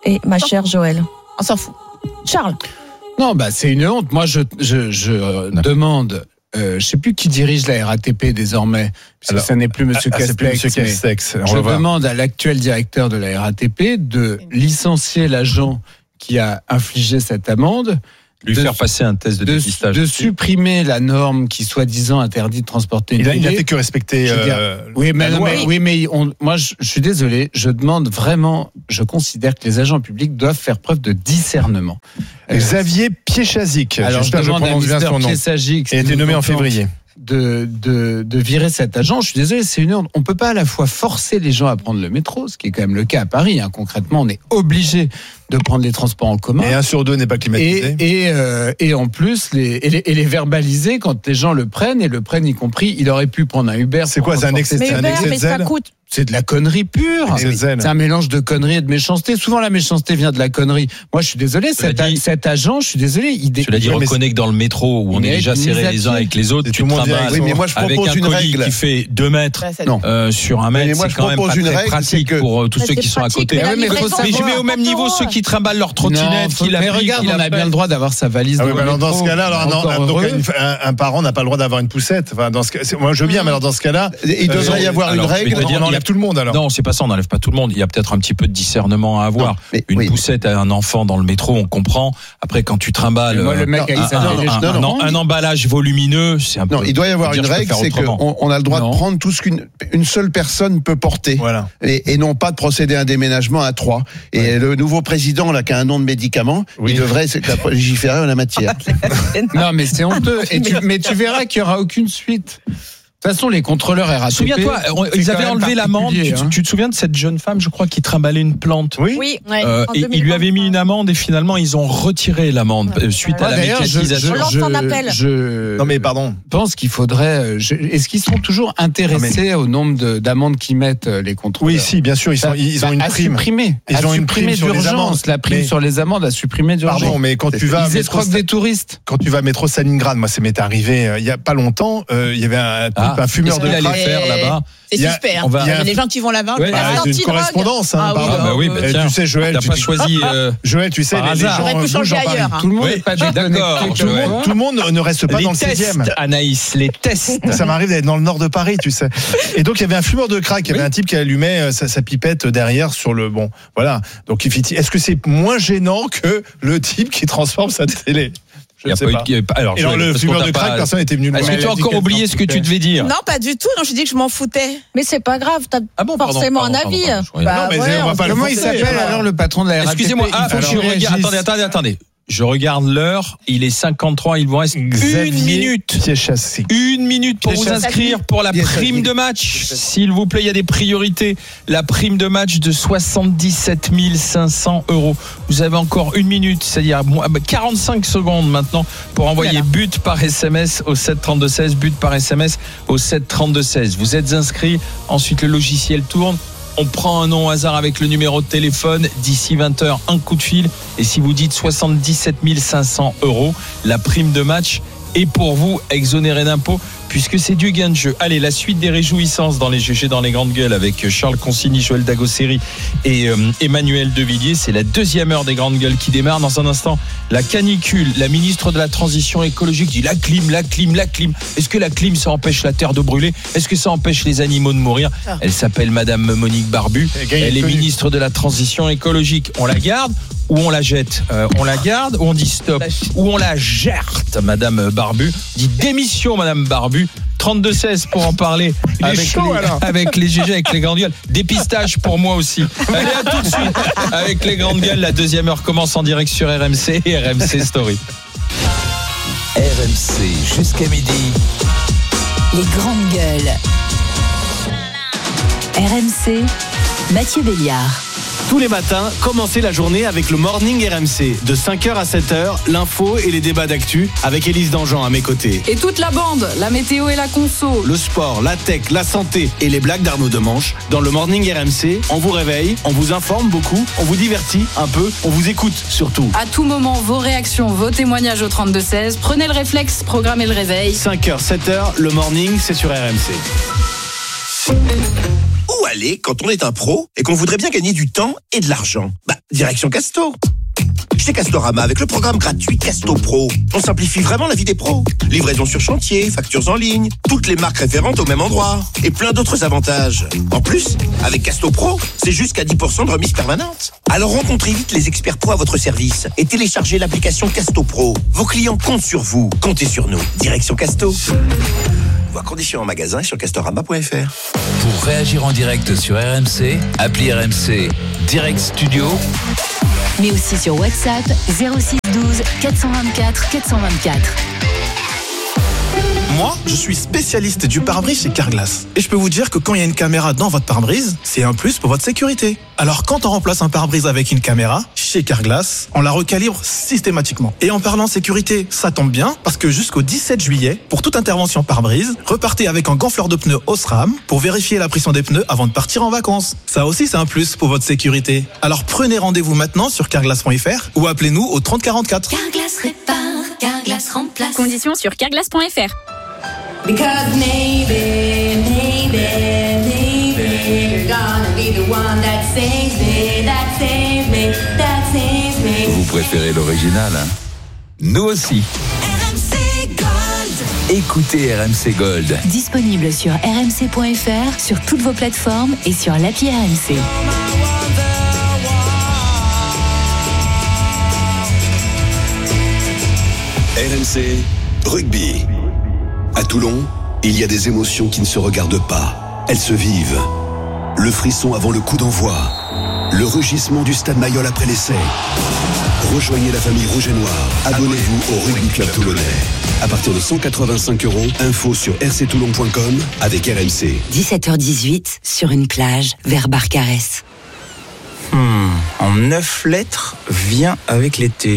et ma chère Joël. On s'en fout. Charles. Non, bah c'est une honte. Moi, je, je, je euh, demande. Euh, je sais plus qui dirige la R A T P désormais, parce Alors, que ça n'est plus Monsieur ah, Castex. Plus Monsieur Castex. Je demande à l'actuel directeur de la R A T P de licencier l'agent qui a infligé cette amende. Lui de, faire passer un test de, de dépistage. De supprimer la norme qui, soi-disant, interdit de transporter une il a, il a fait que respecter euh, oui, mais, la loi. mais, oui, mais on, moi, je, je suis désolé, je demande vraiment, je considère que les agents publics doivent faire preuve de discernement. Xavier Piéchazic. Alors, je demande à mister Piéchazic. Il a été nommé en février. De, de, de virer cet agent. Je suis désolé, c'est une honte. On peut pas à la fois forcer les gens à prendre le métro, ce qui est quand même le cas à Paris. Hein. Concrètement, on est obligé de prendre les transports en commun. Et un sur deux n'est pas climatisé. Et, et, euh, et en plus, les, et, les, et les verbaliser quand les gens le prennent, et le prennent y compris, il aurait pu prendre un Uber. C'est quoi, c'est un excès, mais un Uber, excès mais de zèle ça coûte. C'est de la connerie pure. C'est, c'est un mélange de conneries et de méchanceté. Souvent, la méchanceté vient de la connerie. Moi, je suis désolé, cet, dit, a, cet agent, je suis désolé. Il dé... Tu l'as dit, reconnais que dans le métro, où on est déjà serrés les uns avec les autres, tu te trimbales oui, mais moi, je avec propose un une colis règle qui fait deux mètres euh, sur un mètre. Moi, c'est quand même pas une très règle, pratique que... pour tous ceux qui sont à côté. Mais, mais, mais je mets au même niveau ceux qui trimballent leur trottinette. Mais regarde, on a bien le droit d'avoir sa valise. Ah oui, bah alors dans ce cas-là, alors, non, donc un, un parent n'a pas le droit d'avoir une poussette. Enfin, dans ce cas, moi, je veux bien, mais alors dans ce cas-là, il devrait y avoir une règle. On enlève tout le monde alors. Non, c'est pas ça, on n'enlève pas tout le monde. Il y a peut-être un petit peu de discernement à avoir. Non, mais, une oui. poussette à un enfant dans le métro, on comprend. Après, quand tu trimbales moi, le mec un, un, un, un, un, un emballage volumineux, c'est un peu. Non, il doit y avoir une règle, c'est qu'on on a le droit non. de prendre tout ce qu'une une seule personne peut porter, voilà. et, et non pas de procéder à un déménagement à trois. Et ouais. le nouveau président là, qui a un nom de médicament, oui. il devrait légiférer en la matière. Non, mais c'est honteux. Et tu, mais tu verras qu'il n'y aura aucune suite. De toute façon, les contrôleurs R A T P. Souviens-toi, ils avaient enlevé l'amende. Tu, hein. tu te souviens de cette jeune femme, je crois, qui trimballait une plante. Oui. oui ouais, euh, et ils lui avaient mis une amende et finalement ils ont retiré l'amende ouais. suite ouais. à la médiatisation. Je, je, je, je, non mais pardon. pense qu'il faudrait. Je, est-ce qu'ils sont toujours intéressés mais... au nombre de, d'amendes qu'ils mettent les contrôleurs? Oui, si, bien sûr, ils, sont, ils bah, ont une à prime. Supprimer, ils à ont une prime d'urgence. La prime mais... sur les amendes à supprimer d'urgence. Pardon, mais quand tu vas ils escroquent des touristes. Quand tu vas à métro Stalingrad, moi, ça m'est arrivé il y a pas longtemps. Il y avait un type, un fumeur de crack. Faire là-bas. C'est suspect. Hein. Va... Il y a des gens qui vont là-bas. Ouais, ah, c'est une correspondance. Hein, ah, oui, bah oui, bah, tiens, tu sais, Joël, t'as tu pas choisi. Euh, Joël, tu sais, les, les gens, pu changer ailleurs. Tout le monde n'est pas d'accord. Tout le monde, tout le monde ne reste pas les dans le tests, sixième. Anaïs, les tests. Ça m'arrive d'être dans le nord de Paris, tu sais. Et donc il y avait un fumeur de crack, il y avait oui. un type qui allumait sa, sa pipette derrière sur le bon. Voilà. Donc est-ce que c'est moins gênant que le type qui transforme sa télé? Je ne sais pas. Eu, alors, alors le fumeur de crack, pas... personne n'était venu. Est-ce que tu as encore oublié ce que tu devais dire? Non, pas du tout. Non, je dis que je m'en foutais. Mais c'est pas grave. T'as ah bon, forcément pardon, pardon, un avis. Pardon, pardon, bah, non, mais ouais, on va pas comment il s'appelle alors le patron de la R A T P? Excusez-moi. Ah, faut que je regarde. Attendez, attendez, attendez. Je regarde l'heure, il est cinquante-trois, il vous reste Xavier une minute. Une minute pour vous inscrire pour la prime de match. S'il vous plaît, il y a des priorités. La prime de match de soixante-dix-sept mille cinq cents euros. Vous avez encore une minute, c'est-à-dire quarante-cinq secondes maintenant pour envoyer voilà. but par S M S au sept trente-deux seize, but par S M S au sept trente-deux seize. Vous êtes inscrits, ensuite le logiciel tourne. On prend un nom au hasard avec le numéro de téléphone. D'ici vingt heures, un coup de fil. Et si vous dites soixante-dix-sept mille cinq cents euros, la prime de match est pour vous, exonérée d'impôts, puisque c'est du gain de jeu. Allez, la suite des réjouissances dans les G G dans les grandes gueules avec Charles Consigny, Joël Dagosseri et euh, Emmanuel Devilliers. C'est la deuxième heure des grandes gueules qui démarre. Dans un instant, la canicule. La ministre de la Transition écologique dit la clim, la clim, la clim. Est-ce que la clim, ça empêche la terre de brûler? Est-ce que ça empêche les animaux de mourir? Elle s'appelle Madame Monique Barbu. Elle est ministre de la Transition écologique. On la garde ou on la jette? euh, On la garde ou on dit stop? Ou on la jette, Madame Barbu? Dit démission, Madame Barbu. trente-deux seize pour en parler avec, chaud, les, avec les G G, avec les grandes gueules. Dépistage pour moi aussi. Allez, à tout de suite avec les grandes gueules. La deuxième heure commence en direct sur R M C et R M C Story. R M C jusqu'à midi. Les grandes gueules. R M C, Mathieu Béliard. Tous les matins, commencez la journée avec le Morning R M C. De cinq heures à sept heures, l'info et les débats d'actu avec Élise Dangean à mes côtés. Et toute la bande, la météo et la conso. Le sport, la tech, la santé et les blagues d'Arnaud Demanche. Dans le Morning R M C, on vous réveille, on vous informe beaucoup, on vous divertit un peu, on vous écoute surtout. À tout moment, vos réactions, vos témoignages au trente-deux seize. Prenez le réflexe, programmez le réveil. cinq heures, sept heures, le Morning, c'est sur R M C. Où aller quand on est un pro et qu'on voudrait bien gagner du temps et de l'argent? Bah, direction Casto. Chez Castorama, avec le programme gratuit Casto Pro, on simplifie vraiment la vie des pros. Livraison sur chantier, factures en ligne, toutes les marques référentes au même endroit et plein d'autres avantages. En plus, avec Casto Pro, c'est jusqu'à dix pour cent de remise permanente. Alors rencontrez vite les experts pro à votre service et téléchargez l'application Casto Pro. Vos clients comptent sur vous, comptez sur nous. Direction Casto. Voir conditions en magasin et sur castorama point f r. Pour réagir en direct sur R M C, appelez R M C Direct Studio. Mais aussi sur WhatsApp zéro six douze quatre cent vingt-quatre quatre cent vingt-quatre. Moi, je suis spécialiste du pare-brise chez Carglass. Et je peux vous dire que quand il y a une caméra dans votre pare-brise, c'est un plus pour votre sécurité. Alors quand on remplace un pare-brise avec une caméra, chez Carglass, on la recalibre systématiquement. Et en parlant sécurité, ça tombe bien, parce que jusqu'au dix-sept juillet, pour toute intervention pare-brise, repartez avec un gonfleur de pneus Osram pour vérifier la pression des pneus avant de partir en vacances. Ça aussi, c'est un plus pour votre sécurité. Alors prenez rendez-vous maintenant sur carglass point f r ou appelez-nous au trente quarante-quatre. Carglass répare, Carglass remplace. Conditions sur carglass point f r. Because maybe, maybe, maybe you're gonna be the one that saves me, that saves me, that saves me. Vous préférez l'original, hein? Nous aussi. R M C Gold. Écoutez R M C Gold. Disponible sur r m c point f r, sur toutes vos plateformes et sur l'appli R M C. R M C Rugby. À Toulon, il y a des émotions qui ne se regardent pas. Elles se vivent. Le frisson avant le coup d'envoi. Le rugissement du stade Mayol après l'essai. Rejoignez la famille rouge et noire. Abonnez-vous au Rugby Club Toulonnais. À partir de cent quatre-vingt-cinq euros, info sur r c toulon point com avec R M C. dix-sept heures dix-huit, sur une plage, vers Barcarès. Hmm, en neuf lettres, vient avec l'été.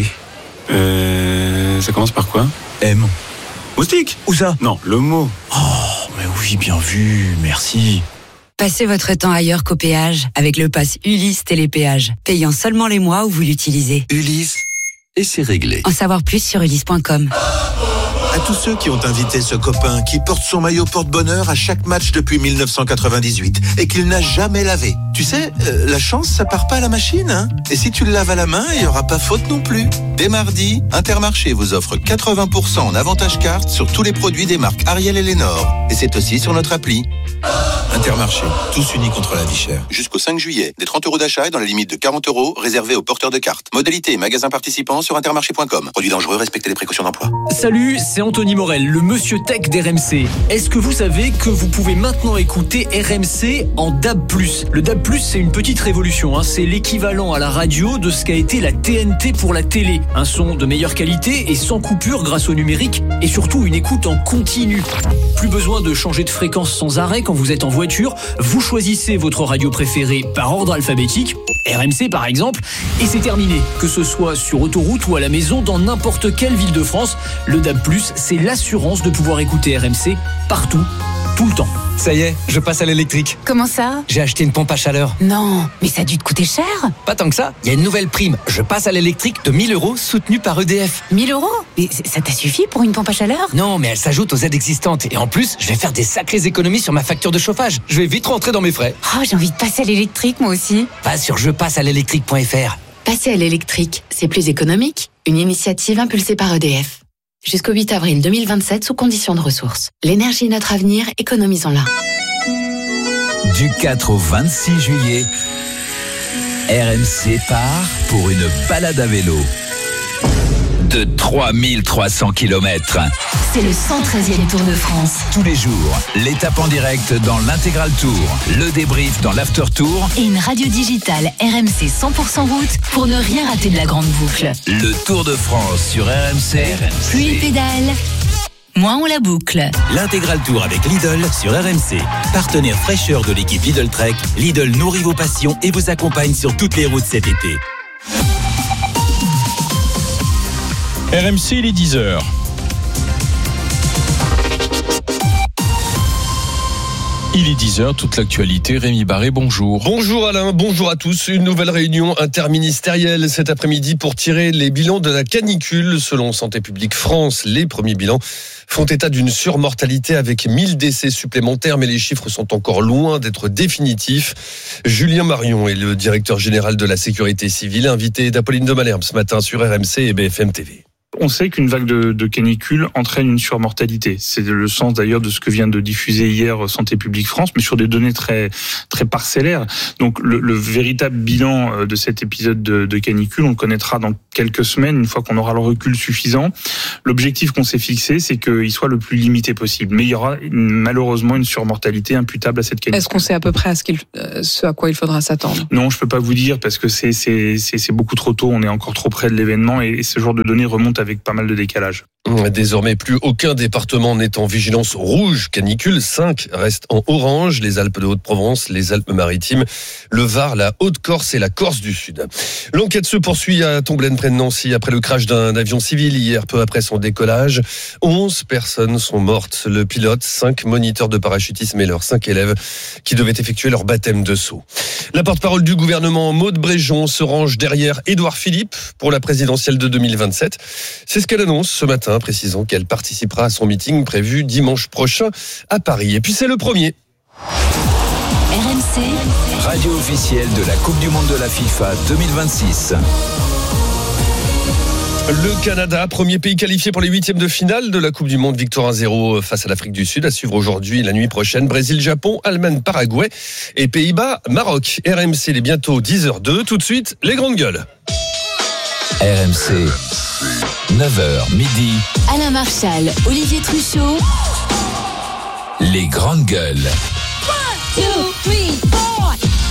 Euh, ça commence par quoi? M. Moustique? Où ça? Non, le mot. Oh, mais oui, bien vu, merci. Passez votre temps ailleurs qu'au péage avec le pass Ulysse Télépéage, payant seulement les mois où vous l'utilisez. Ulysse, et c'est réglé. En savoir plus sur ulysse point com. À tous ceux qui ont invité ce copain qui porte son maillot porte-bonheur à chaque match depuis mille neuf cent quatre-vingt-dix-huit et qu'il n'a jamais lavé. Tu sais, euh, la chance, ça part pas à la machine, hein. Et si tu le laves à la main, il y aura pas faute non plus. Dès mardi, Intermarché vous offre quatre-vingts pour cent en avantage carte sur tous les produits des marques Ariel et Lénore. Et c'est aussi sur notre appli. Intermarché, tous unis contre la vie chère. Jusqu'au cinq juillet, des trente euros d'achat et dans la limite de quarante euros réservés aux porteurs de cartes. Modalité et magasins participants sur intermarché point com. Produits dangereux, respectez les précautions d'emploi. Salut, c'est Anthony Morel, le monsieur tech d'R M C. Est-ce que vous savez que vous pouvez maintenant écouter R M C en D A B plus? Le D A B plus, c'est une petite révolution, hein. C'est l'équivalent à la radio de ce qu'a été la T N T pour la télé. Un son de meilleure qualité et sans coupure grâce au numérique et surtout une écoute en continu. Plus besoin de changer de fréquence sans arrêt quand vous êtes en voiture. Vous choisissez votre radio préférée par ordre alphabétique, R M C par exemple, et c'est terminé. Que ce soit sur autoroute ou à la maison, dans n'importe quelle ville de France, le D A B plus, c'est l'assurance de pouvoir écouter R M C partout, tout le temps. Ça y est, je passe à l'électrique. Comment ça? J'ai acheté une pompe à chaleur. Non, mais ça a dû te coûter cher. Pas tant que ça, il y a une nouvelle prime. Je passe à l'électrique de mille euros soutenue par E D F. mille euros? Mais ça t'a suffi pour une pompe à chaleur? Non, mais elle s'ajoute aux aides existantes. Et en plus, je vais faire des sacrées économies sur ma facture de chauffage. Je vais vite rentrer dans mes frais. Oh, j'ai envie de passer à l'électrique moi aussi. Va sur je passe à l'électrique point f r. Passer à l'électrique, c'est plus économique. Une initiative impulsée par E D F. Jusqu'au huit avril deux mille vingt-sept sous conditions de ressources. L'énergie est notre avenir, économisons-la. Du quatre au vingt-six juillet, R M C part pour une balade à vélo de trois mille trois cents kilomètres. C'est le cent treizième Tour de France. Tous les jours, l'étape en direct dans l'intégral tour, le débrief dans l'after tour et une radio digitale R M C cent pour cent route pour ne rien rater de la grande boucle. Le Tour de France sur R M C. Plus il pédale, moins on la boucle. L'intégral tour avec Lidl sur R M C. Partenaire fraîcheur de l'équipe Lidl Trek, Lidl nourrit vos passions et vous accompagne sur toutes les routes cet été. R M C, il est dix heures. Il est dix heures, toute l'actualité. Rémi Barré, bonjour. Bonjour Alain, bonjour à tous. Une nouvelle réunion interministérielle cet après-midi pour tirer les bilans de la canicule. Selon Santé publique France, les premiers bilans font état d'une surmortalité avec mille décès supplémentaires, mais les chiffres sont encore loin d'être définitifs. Julien Marion est le directeur général de la sécurité civile, invité d'Apolline de Malherbe ce matin sur R M C et B F M T V. On sait qu'une vague de, de canicule entraîne une surmortalité. C'est le sens d'ailleurs de ce que vient de diffuser hier Santé publique France, mais sur des données très très parcellaires. Donc le, le véritable bilan de cet épisode de, de canicule, on le connaîtra dans quelques semaines, une fois qu'on aura le recul suffisant. L'objectif qu'on s'est fixé, c'est qu'il soit le plus limité possible. Mais il y aura une, malheureusement une surmortalité imputable à cette canicule. Est-ce qu'on sait à peu près à ce, qu'il, ce à quoi il faudra s'attendre ? Non, je peux pas vous dire parce que c'est, c'est, c'est, c'est beaucoup trop tôt. On est encore trop près de l'événement et, et ce genre de données remonte à avec pas mal de décalage. Désormais, plus aucun département n'est en vigilance rouge canicule. Cinq restent en orange. Les Alpes de Haute-Provence, les Alpes-Maritimes, le Var, la Haute-Corse et la Corse du Sud. L'enquête se poursuit à Tomblaine près de Nancy après le crash d'un avion civil hier, peu après son décollage. Onze personnes sont mortes. Le pilote, cinq moniteurs de parachutisme et leurs cinq élèves qui devaient effectuer leur baptême de saut. La porte-parole du gouvernement, Maud Bréjon, se range derrière Édouard Philippe pour la présidentielle de deux mille vingt-sept. C'est ce qu'elle annonce ce matin, précisant qu'elle participera à son meeting prévu dimanche prochain à Paris. Et puis c'est le premier. R M C, radio officielle de la Coupe du Monde de la FIFA deux mille vingt-six. Le Canada, premier pays qualifié pour les huitièmes de finale de la Coupe du Monde, victoire un zéro face à l'Afrique du Sud. À suivre aujourd'hui, la nuit prochaine, Brésil-Japon, Allemagne-Paraguay et Pays-Bas-Maroc. R M C, il est bientôt dix heures deux. Tout de suite, les grandes gueules. R M C, neuf heures midi. Alain Marchal, Olivier Truchot. Les grandes gueules. one, two, three, four.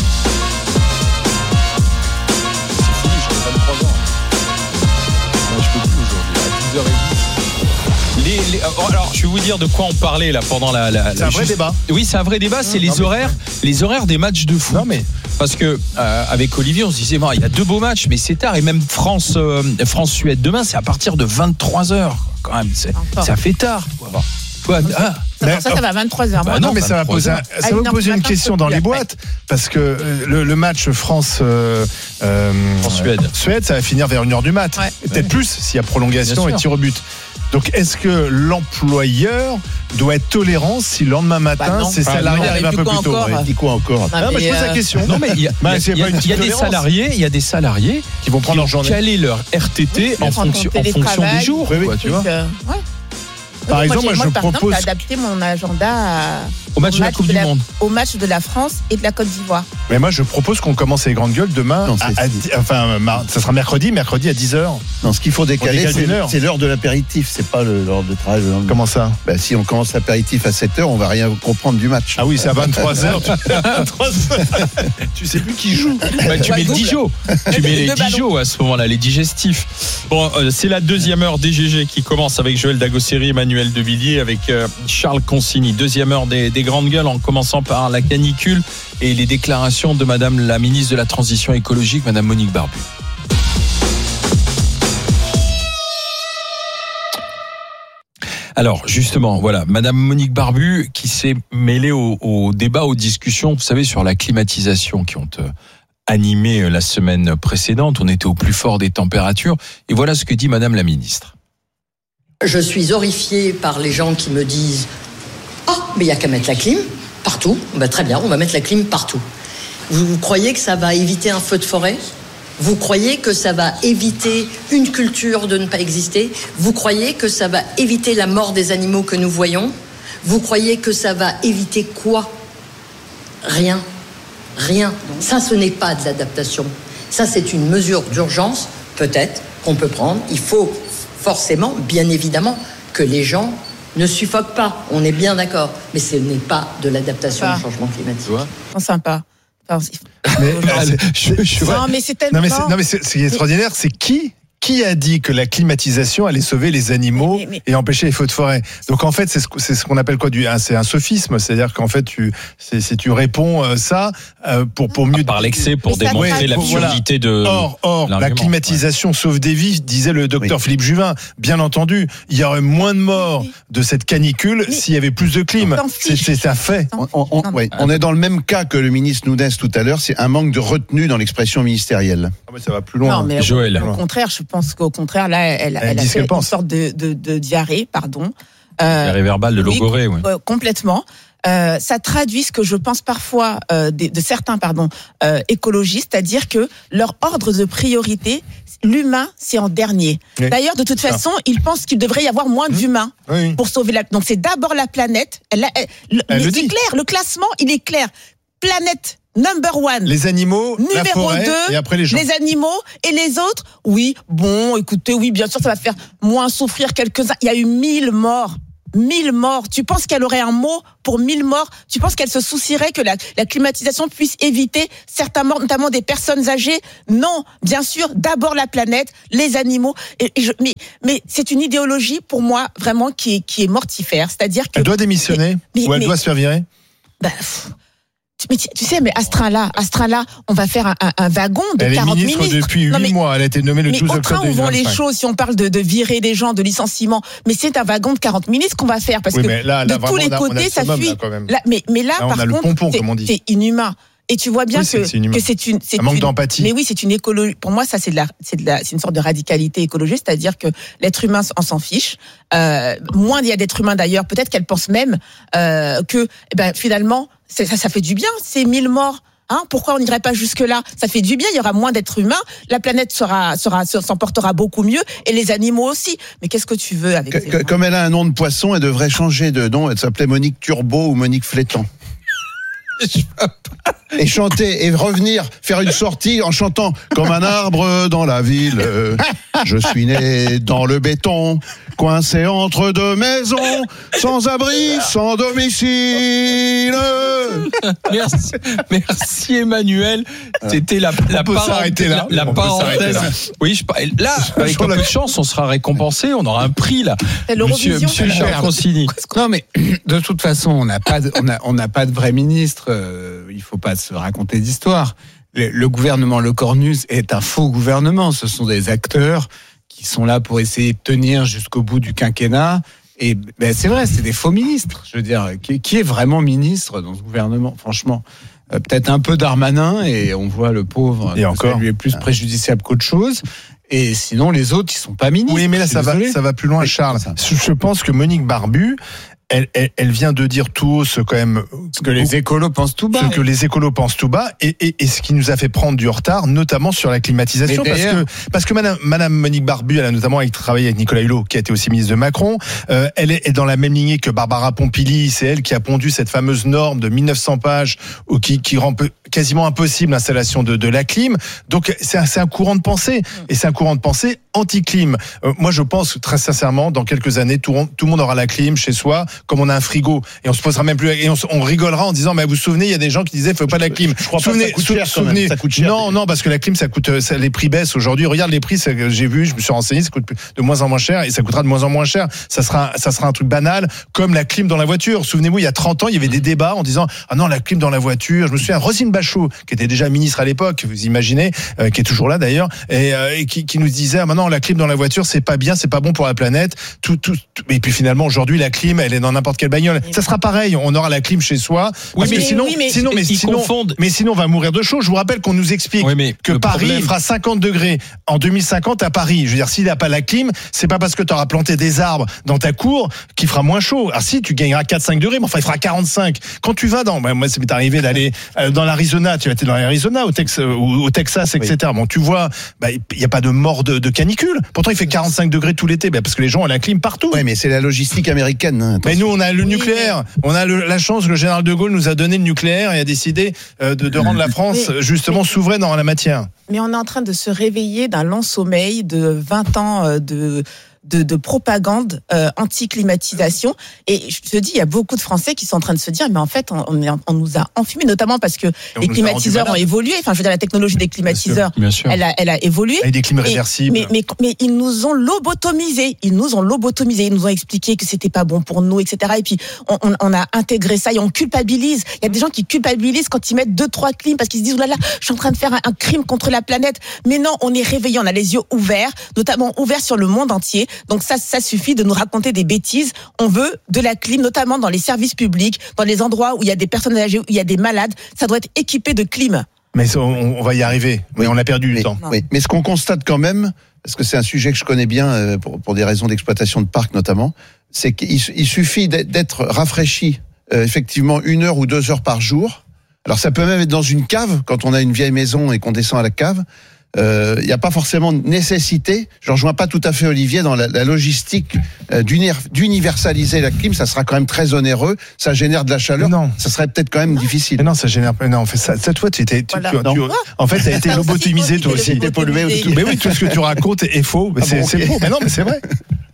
Les, les, alors, je vais vous dire de quoi on parlait là pendant la. la c'est la, un vrai juste, débat. Oui, c'est un vrai débat. C'est non, les non, horaires, mais... les horaires des matchs de foot. Non mais parce que euh, avec Olivier, on se disait bon, il y a deux beaux matchs, mais c'est tard. Et même France, euh, France-Suède demain, c'est à partir de vingt-trois heures quand même. C'est, ça fait tard. Quoi. Quoi, ah. Ça, ça, ça va à vingt-trois heures. Bah non, mais ça va poser, un, ça va poser une question dans les boîtes, parce que le, le match France, euh, euh, France-Suède, Suède, ça va finir vers une heure du mat. Ouais. Peut-être ouais. plus s'il y a prolongation et tir au but. Donc, est-ce que l'employeur doit être tolérant si le lendemain matin, bah ses salariés arrivent un peu plus tôt? Il dit quoi encore? Non, mais je pose la question. Non, mais il y a, bah, il y a, il y a des salariés, il y a des salariés qui vont prendre leur journée, caler leur R T T oui, en fonction, en fonction des jours. Oui, oui, tu vois. Euh, ouais. Par oui, exemple, moi, moi, je par propose exemple, adapter mon agenda à... au match au de la Coupe du Monde, au match de la France et de la Côte d'Ivoire. Mais moi, je propose qu'on commence les grandes gueules demain. Non, à, à, enfin, ça sera mercredi, mercredi à dix heures. Non, ce qu'il faut décaler, c'est, c'est l'heure de l'apéritif, c'est pas le, l'heure de travail. Comment ça? Ben, si on commence l'apéritif à sept heures, on va rien comprendre du match. Ah oui, c'est à vingt-trois heures. Tu sais plus qui joue. Bah, tu mets le Dijon. Tu mets les Dijon à ce moment-là, les digestifs. Bon, euh, c'est la deuxième heure D G G qui commence avec Joël Dagosseri, Emmanuel Devilliers, avec euh, Charles Consigny. Deuxième heure des, des grandes gueules, en commençant par la canicule et les déclarations de Madame la ministre de la Transition écologique, Madame Monique Barbu. Alors justement, voilà, Madame Monique Barbu qui s'est mêlée au, au débat, aux discussions, vous savez, sur la climatisation qui ont euh, animé la semaine précédente. On était au plus fort des températures. Et voilà ce que dit Madame la ministre. Je suis horrifiée par les gens qui me disent « Ah, oh, mais il n'y a qu'à mettre la clim partout. » Ben, très bien, on va mettre la clim partout. Vous, vous croyez que ça va éviter un feu de forêt ? Vous croyez que ça va éviter une culture de ne pas exister ? Vous croyez que ça va éviter la mort des animaux que nous voyons ? Vous croyez que ça va éviter quoi ? Rien. Rien. Ça, ce n'est pas de l'adaptation. Ça, c'est une mesure d'urgence, peut-être, qu'on peut prendre. Il faut forcément, bien évidemment, que les gens ne suffoquent pas. On est bien d'accord. Mais ce n'est pas de l'adaptation au changement climatique. C'est sympa. Enfin, mais, je, je, je, non, mais c'est tellement... Non, mais c'est, non, mais c'est, c'est extraordinaire. C'est qui qui a dit que la climatisation allait sauver les animaux mais, mais, et empêcher les feux de forêt? Donc en fait, c'est ce, c'est ce qu'on appelle quoi du, c'est un sophisme, c'est-à-dire qu'en fait, tu, c'est, c'est tu réponds ça euh, pour pour mieux par l'excès, pour mais démontrer l'absurdité voilà. de. Or, or, la climatisation ouais. sauve des vies, disait le docteur oui. Philippe Juvin. Bien entendu, il y aurait moins de morts oui. de cette canicule oui. s'il y avait plus de clim. C'est, c'est un fait. On, on, on, ouais. on est dans le même cas que le ministre Noudès tout à l'heure. C'est un manque de retenue dans l'expression ministérielle. Ah mais ça va plus loin. Non, mais Joël. Au contraire, je pense qu'au contraire, là, elle, elle, elle a fait une sorte de, de, de diarrhée, pardon. Euh, diarrhée verbale de logorée, oui. Euh, complètement. Euh, ça traduit ce que je pense parfois euh, de, de certains pardon euh, écologistes, c'est-à-dire que leur ordre de priorité, l'humain, c'est en dernier. Oui. D'ailleurs, de toute façon, ah. ils pensent qu'il devrait y avoir moins mmh. d'humains oui. pour sauver la. Donc c'est d'abord la planète. Elle, elle, elle, elle le c'est dit. Clair. Le classement, il est clair. Planète. Number one. Les animaux, numéro la forêt, deux, et après les gens. Les animaux et les autres. Oui, bon, écoutez, oui, bien sûr, ça va faire moins souffrir quelques-uns. Il y a eu mille morts. Mille morts. Tu penses qu'elle aurait un mot pour mille morts? Tu penses qu'elle se soucierait que la, la climatisation puisse éviter certains morts, notamment des personnes âgées? Non, bien sûr. D'abord la planète, les animaux. Et, et je, mais, mais c'est une idéologie pour moi vraiment qui est, qui est mortifère. C'est-à-dire que elle doit démissionner mais, mais, ou elle mais, doit se faire virer. Bah, pff, Mais tu, tu sais, mais Astrala, Astrala, on va faire un, un, un wagon de elle quarante ministre ministres. depuis huit mois, elle a été nommée le douze octobre deux mille vingt-cinq. Mais au train où vont les choses, si on parle de, de virer des gens, de licenciement, mais c'est un wagon de quarante ministres qu'on va faire, parce oui, que là, là, de tous les côtés, ça fuit. Là, mais, mais là, là par contre, pompon, c'est, c'est inhumain. Et tu vois bien oui, que, c'est, que c'est une, c'est un manque une, d'empathie. Mais oui, c'est une écologie. Pour moi, ça, c'est de la, c'est de la, c'est une sorte de radicalité écologiste, c'est-à-dire que l'être humain, on s'en fiche. Euh, moins il y a d'êtres humains d'ailleurs, peut-être qu'elle pense même euh, que, eh ben, finalement, ça, ça fait du bien, ces mille morts. Hein, pourquoi on n'irait pas jusque-là? Ça fait du bien, il y aura moins d'êtres humains, la planète sera, sera, s'en portera beaucoup mieux, et les animaux aussi. Mais qu'est-ce que tu veux avec que, que, Comme elle a un nom de poisson, elle devrait changer de nom, elle s'appelait Monique Turbo ou Monique Flétan. Et chanter et revenir faire une sortie en chantant comme un arbre dans la ville. Je suis né dans le béton, coincé entre deux maisons, sans abri, sans domicile. Merci, merci Emmanuel. C'était la, la, parenthèse, là. la, la parenthèse. Là. Oui, je, là, avec un peu de chance, on sera récompensé, on aura un prix là. Monsieur, monsieur Charles Consigny. Non, mais de toute façon, on n'a pas, de, on a, on n'a pas de vrai ministre. Euh, il faut pas se raconter d'histoire. Le, le gouvernement Le Cornus est un faux gouvernement. Ce sont des acteurs qui sont là pour essayer de tenir jusqu'au bout du quinquennat. Et ben, c'est vrai, c'est des faux ministres. Je veux dire, qui, qui est vraiment ministre dans ce gouvernement, franchement? euh, Peut-être un peu Darmanin, et on voit le pauvre, et encore, ça lui est plus préjudiciable qu'autre chose. Et sinon, les autres, ils sont pas ministres. Oui, mais là, ça va, ça va plus loin, Charles. Je pense que Monique Barbu, Elle, elle, elle vient de dire tout haut ce quand même ce que les écolos pensent tout bas. Ce que les écolos pensent tout bas et, et, et ce qui nous a fait prendre du retard, notamment sur la climatisation, parce que parce que Madame, Madame Monique Barbu, elle a notamment travaillé avec Nicolas Hulot, qui a été aussi ministre de Macron. Euh, elle est dans la même lignée que Barbara Pompili. C'est elle qui a pondu cette fameuse norme de mille neuf cents pages, qui, qui rend peu, quasiment impossible l'installation de, de la clim. Donc c'est un, c'est un courant de pensée, et c'est un courant de pensée anti-clim. Euh, moi, je pense très sincèrement, dans quelques années, tout, tout le monde aura la clim chez soi, comme on a un frigo, et on se posera même plus, et on, on rigolera en disant, mais vous vous souvenez, il y a des gens qui disaient, faut pas de la clim. Je crois souvenez, pas que ça coûte cher, souvenez, ça coûte cher. Non, non, parce que la clim, ça coûte, ça, les prix baissent aujourd'hui. Regarde les prix, ça, j'ai vu, je me suis renseigné, ça coûte de moins en moins cher, et ça coûtera de moins en moins cher. Ça sera, ça sera un truc banal, comme la clim dans la voiture. Souvenez-vous, il y a trente ans, il y avait des débats en disant, ah non, la clim dans la voiture. Je me souviens, Roselyne Bachelot, qui était déjà ministre à l'époque, vous imaginez, euh, qui est toujours là d'ailleurs, et, euh, et qui, qui nous disait, ah maintenant, la clim dans la voiture, c'est pas bien, c'est pas bon pour la planète. Tout, tout, tout. Et puis finalement, aujourd'hui, la clim, elle est dans n'importe quelle bagnole. Ça sera pareil, on aura la clim chez soi. Oui, mais sinon, oui, mais sinon, mais sinon, confondent. mais sinon, on va mourir de chaud. Je vous rappelle qu'on nous explique oui, que Paris problème... fera cinquante degrés en deux mille cinquante à Paris. Je veux dire, s'il n'y a pas la clim, c'est pas parce que tu auras planté des arbres dans ta cour qu'il fera moins chaud. Alors si, tu gagneras quatre à cinq degrés, mais enfin, il fera quarante-cinq. Quand tu vas dans, bah, moi, ça m'est arrivé d'aller dans l'Arizona, tu vas être dans l'Arizona, au, Tex, au Texas, et cetera. Oui. Bon, tu vois, bah, il n'y a pas de mort de, de canicule. Pourtant, il fait quarante-cinq degrés tout l'été, bah, parce que les gens ont la clim partout. Oui, mais c'est la logistique américaine. Hein, mais nous, on a le oui, nucléaire. Mais... On a le, la chance que le général de Gaulle nous a donné le nucléaire et a décidé euh, de, de rendre la France mais, justement mais, souveraine en la matière. Mais on est en train de se réveiller d'un long sommeil de vingt ans de de, de propagande euh, anti-climatisation. Et je te dis, il y a beaucoup de Français qui sont en train de se dire, mais en fait, on, on, est, on nous a enfumés, notamment parce que on les climatiseurs ont évolué. Enfin, je veux dire, la technologie des climatiseurs, bien sûr, bien sûr. Elle, a, elle a évolué. Avec des clims réversibles. Mais, mais, mais, mais ils nous ont lobotomisés. Ils nous ont lobotomisés. Ils nous ont expliqué que c'était pas bon pour nous, et cetera. Et puis, on, on, on a intégré ça et on culpabilise. Il y a des gens qui culpabilisent quand ils mettent deux, trois clims parce qu'ils se disent, oulala, je suis en train de faire un, un crime contre la planète. Mais non, on est réveillés, on a les yeux ouverts, notamment ouverts sur le monde entier. Donc ça, ça suffit de nous raconter des bêtises. On veut de la clim, notamment dans les services publics, dans les endroits où il y a des personnes âgées, où il y a des malades. Ça doit être équipé de clim. Mais on, on va y arriver. Oui, on a perdu mais, du temps. Oui. Mais ce qu'on constate quand même, parce que c'est un sujet que je connais bien pour, pour des raisons d'exploitation de parcs notamment, c'est qu'il il suffit d'être rafraîchi euh, effectivement une heure ou deux heures par jour. Alors ça peut même être dans une cave, quand on a une vieille maison et qu'on descend à la cave. Il euh, n'y a pas forcément de nécessité. Je ne rejoins pas tout à fait Olivier dans la, la logistique euh, d'universaliser la clim. Ça sera quand même très onéreux. Ça génère de la chaleur. Non. Ça serait peut-être quand même non. difficile. Mais non, ça génère pas. Non, en fait, ça, cette fois, tu étais. Tu, voilà. tu, tu, en fait, tu as été lobotomisé toi aussi. T'es pollué aussi. Mais oui, tout ce que tu racontes est faux. Mais ah c'est, bon, okay. c'est faux. Mais non, mais c'est vrai.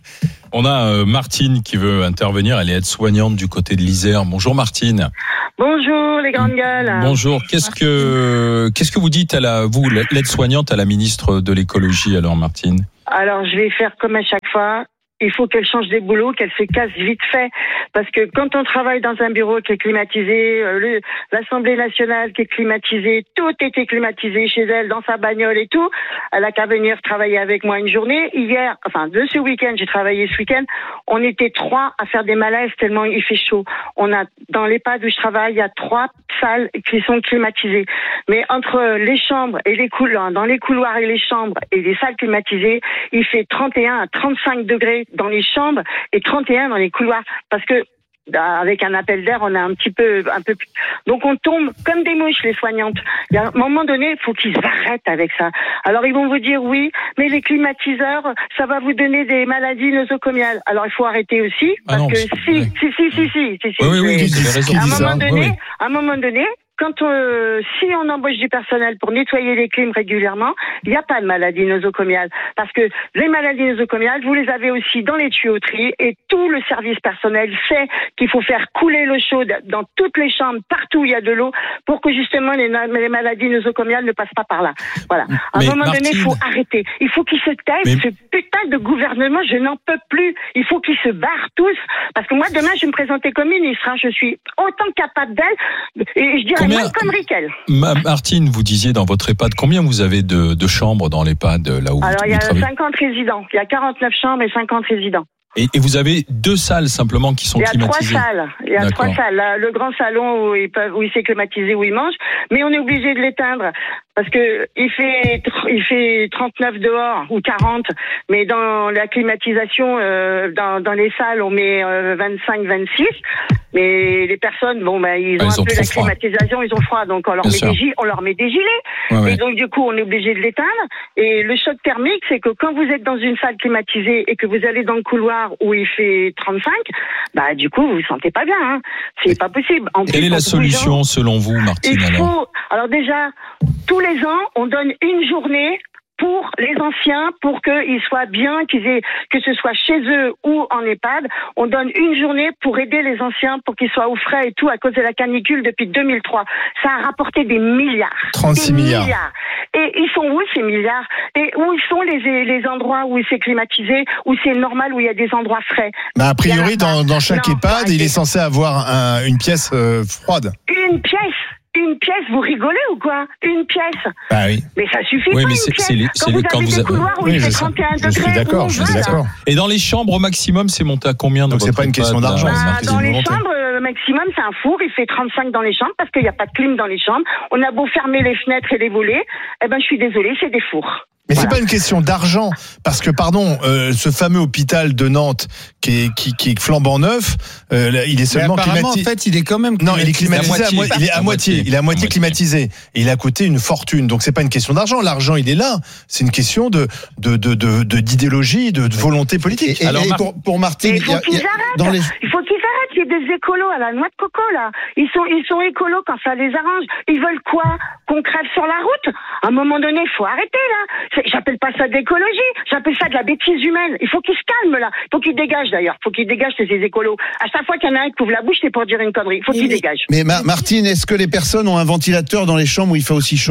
On a euh, Martine qui veut intervenir. Elle est aide-soignante du côté de l'Isère. Bonjour Martine. Bonjour les grandes gueules. Bonjour. Qu'est-ce que qu'est-ce que vous dites à la vous l'aide-soignante à la ministre de l'écologie alors Martine? Alors je vais faire comme à chaque fois. Il faut qu'elle change des boulots, qu'elle se casse vite fait. Parce que quand on travaille dans un bureau qui est climatisé, euh, le, l'Assemblée nationale qui est climatisée, tout était climatisé chez elle, dans sa bagnole et tout. Elle a qu'à venir travailler avec moi une journée. Hier, enfin de ce week-end, j'ai travaillé ce week-end, on était trois à faire des malaises tellement il fait chaud. On a, dans l'EHPAD où je travaille, il y a trois salles qui sont climatisées. Mais entre les chambres et les couloirs, dans les couloirs et les chambres et les salles climatisées, il fait trente et un à trente-cinq degrés dans les chambres et trente et un dans les couloirs parce que avec un appel d'air, on a un petit peu, un peu, donc on tombe comme des mouches, les soignantes. Il y a un moment donné, il faut qu'ils arrêtent avec ça. Alors ils vont vous dire oui, mais les climatiseurs, ça va vous donner des maladies nosocomiales. Alors il faut arrêter aussi, parce ah non, que si, si, si, si, si, si, si, si, oui, oui, oui, si, à un moment donné, oui, oui. à un moment donné, quand euh, si on embauche du personnel pour nettoyer les clims régulièrement, il n'y a pas de maladie nosocomiale. Parce que les maladies nosocomiales, vous les avez aussi dans les tuyauteries et tout le service personnel sait qu'il faut faire couler l'eau chaude dans toutes les chambres, partout où il y a de l'eau, pour que justement les, les maladies nosocomiales ne passent pas par là. Voilà. À un moment Martine... donné, il faut arrêter. Il faut qu'ils se taisent. Mais... Ce putain de gouvernement, je n'en peux plus. Il faut qu'ils se barrent tous. Parce que moi, demain, je vais me présenter comme ministre. Hein. Je suis autant capable d'elle. Et je dirais Combien... comme Rickel. Ma... Martine, vous disiez dans votre EHPAD, combien vous avez de, de chambres dans l'EHPAD là où Alors, vous, il y a travaillez cinquante résidents. Il y a quarante-neuf chambres et cinquante résidents. Et, et vous avez deux salles simplement qui sont climatisées. Il y a trois salles. Il y a D'accord. trois salles. Là, le grand salon où il, peut, où il s'est climatisé, où il mange. Mais on est obligé de l'éteindre. Parce que il fait, il fait trente-neuf dehors, ou quarante. Mais dans la climatisation, euh, dans, dans les salles, on met euh, vingt-cinq, vingt-six. Mais les personnes, bon, ben, ils ont ah, ils un ont peu la froid. climatisation, ils ont froid. Donc, on leur, met des, gilets, on leur met des gilets. Ouais, ouais. Et donc, du coup, on est obligé de l'éteindre. Et le choc thermique, c'est que quand vous êtes dans une salle climatisée et que vous allez dans le couloir où il fait trente-cinq, bah, du coup, vous vous sentez pas bien, hein. C'est pas possible. En Quelle plus, est la solution, gens, selon vous, Martine, il faut, alors? alors déjà, tous les ans, on donne une journée pour les anciens, pour qu'ils soient bien, qu'ils aient, que ce soit chez eux ou en EHPAD, on donne une journée pour aider les anciens, pour qu'ils soient au frais et tout, à cause de la canicule depuis deux mille trois. Ça a rapporté des milliards. trente-six des milliards. milliards. Et ils sont où ces milliards? Et où sont les, les endroits où c'est climatisé, où c'est normal, où il y a des endroits frais? Bah, a priori, dans, dans chaque non, EHPAD, il est censé avoir un, une pièce euh, froide. Une pièce? Une pièce, vous rigolez ou quoi? Une pièce. Bah oui. Mais ça suffit oui, pas, mais une c'est, pièce. c'est les, quand c'est vous les, quand avez vous des avez... couloirs où oui, il fait je trente et un je degrés. suis d'accord, je suis d'accord. Et dans les chambres au maximum, c'est monté à combien dans Donc c'est pas une question d'argent. Bah, dans les volonté. chambres, le maximum, c'est un four. Il fait trente-cinq dans les chambres parce qu'il n'y a pas de clim dans les chambres. On a beau fermer les fenêtres et les volets. Eh ben, je suis désolée, c'est des fours. Mais voilà. C'est pas une question d'argent, parce que pardon, euh, ce fameux hôpital de Nantes qui est qui, qui est flambant neuf, euh, il est seulement climatisé. En fait, il est quand même non, il est climatisé. À moitié, il est à moitié, il est à moitié climatisé. Et il a coûté une fortune. Donc c'est pas une question d'argent. L'argent, il est là. C'est une question de de de de, de d'idéologie, de, de volonté politique. Et, et, Alors et pour, pour Martine, il faut qu'ils arrêtent. Dans les... Il faut qu'ils arrêtent. Il y a des écolos à la noix de coco là. Ils sont ils sont écolos quand ça les arrange. Ils veulent quoi? Qu'on crève sur la route? À un moment donné, il faut arrêter là. C'est j'appelle pas ça d'écologie, j'appelle ça de la bêtise humaine. Il faut qu'il se calme là, il faut qu'il dégage d'ailleurs, il faut qu'il dégage ces écolos. À chaque fois qu'il y en a un qui ouvre la bouche, c'est pour dire une connerie, il faut qu'il dégage. Mais Ma- Martine, est-ce que les personnes ont un ventilateur dans les chambres où il fait aussi chaud ?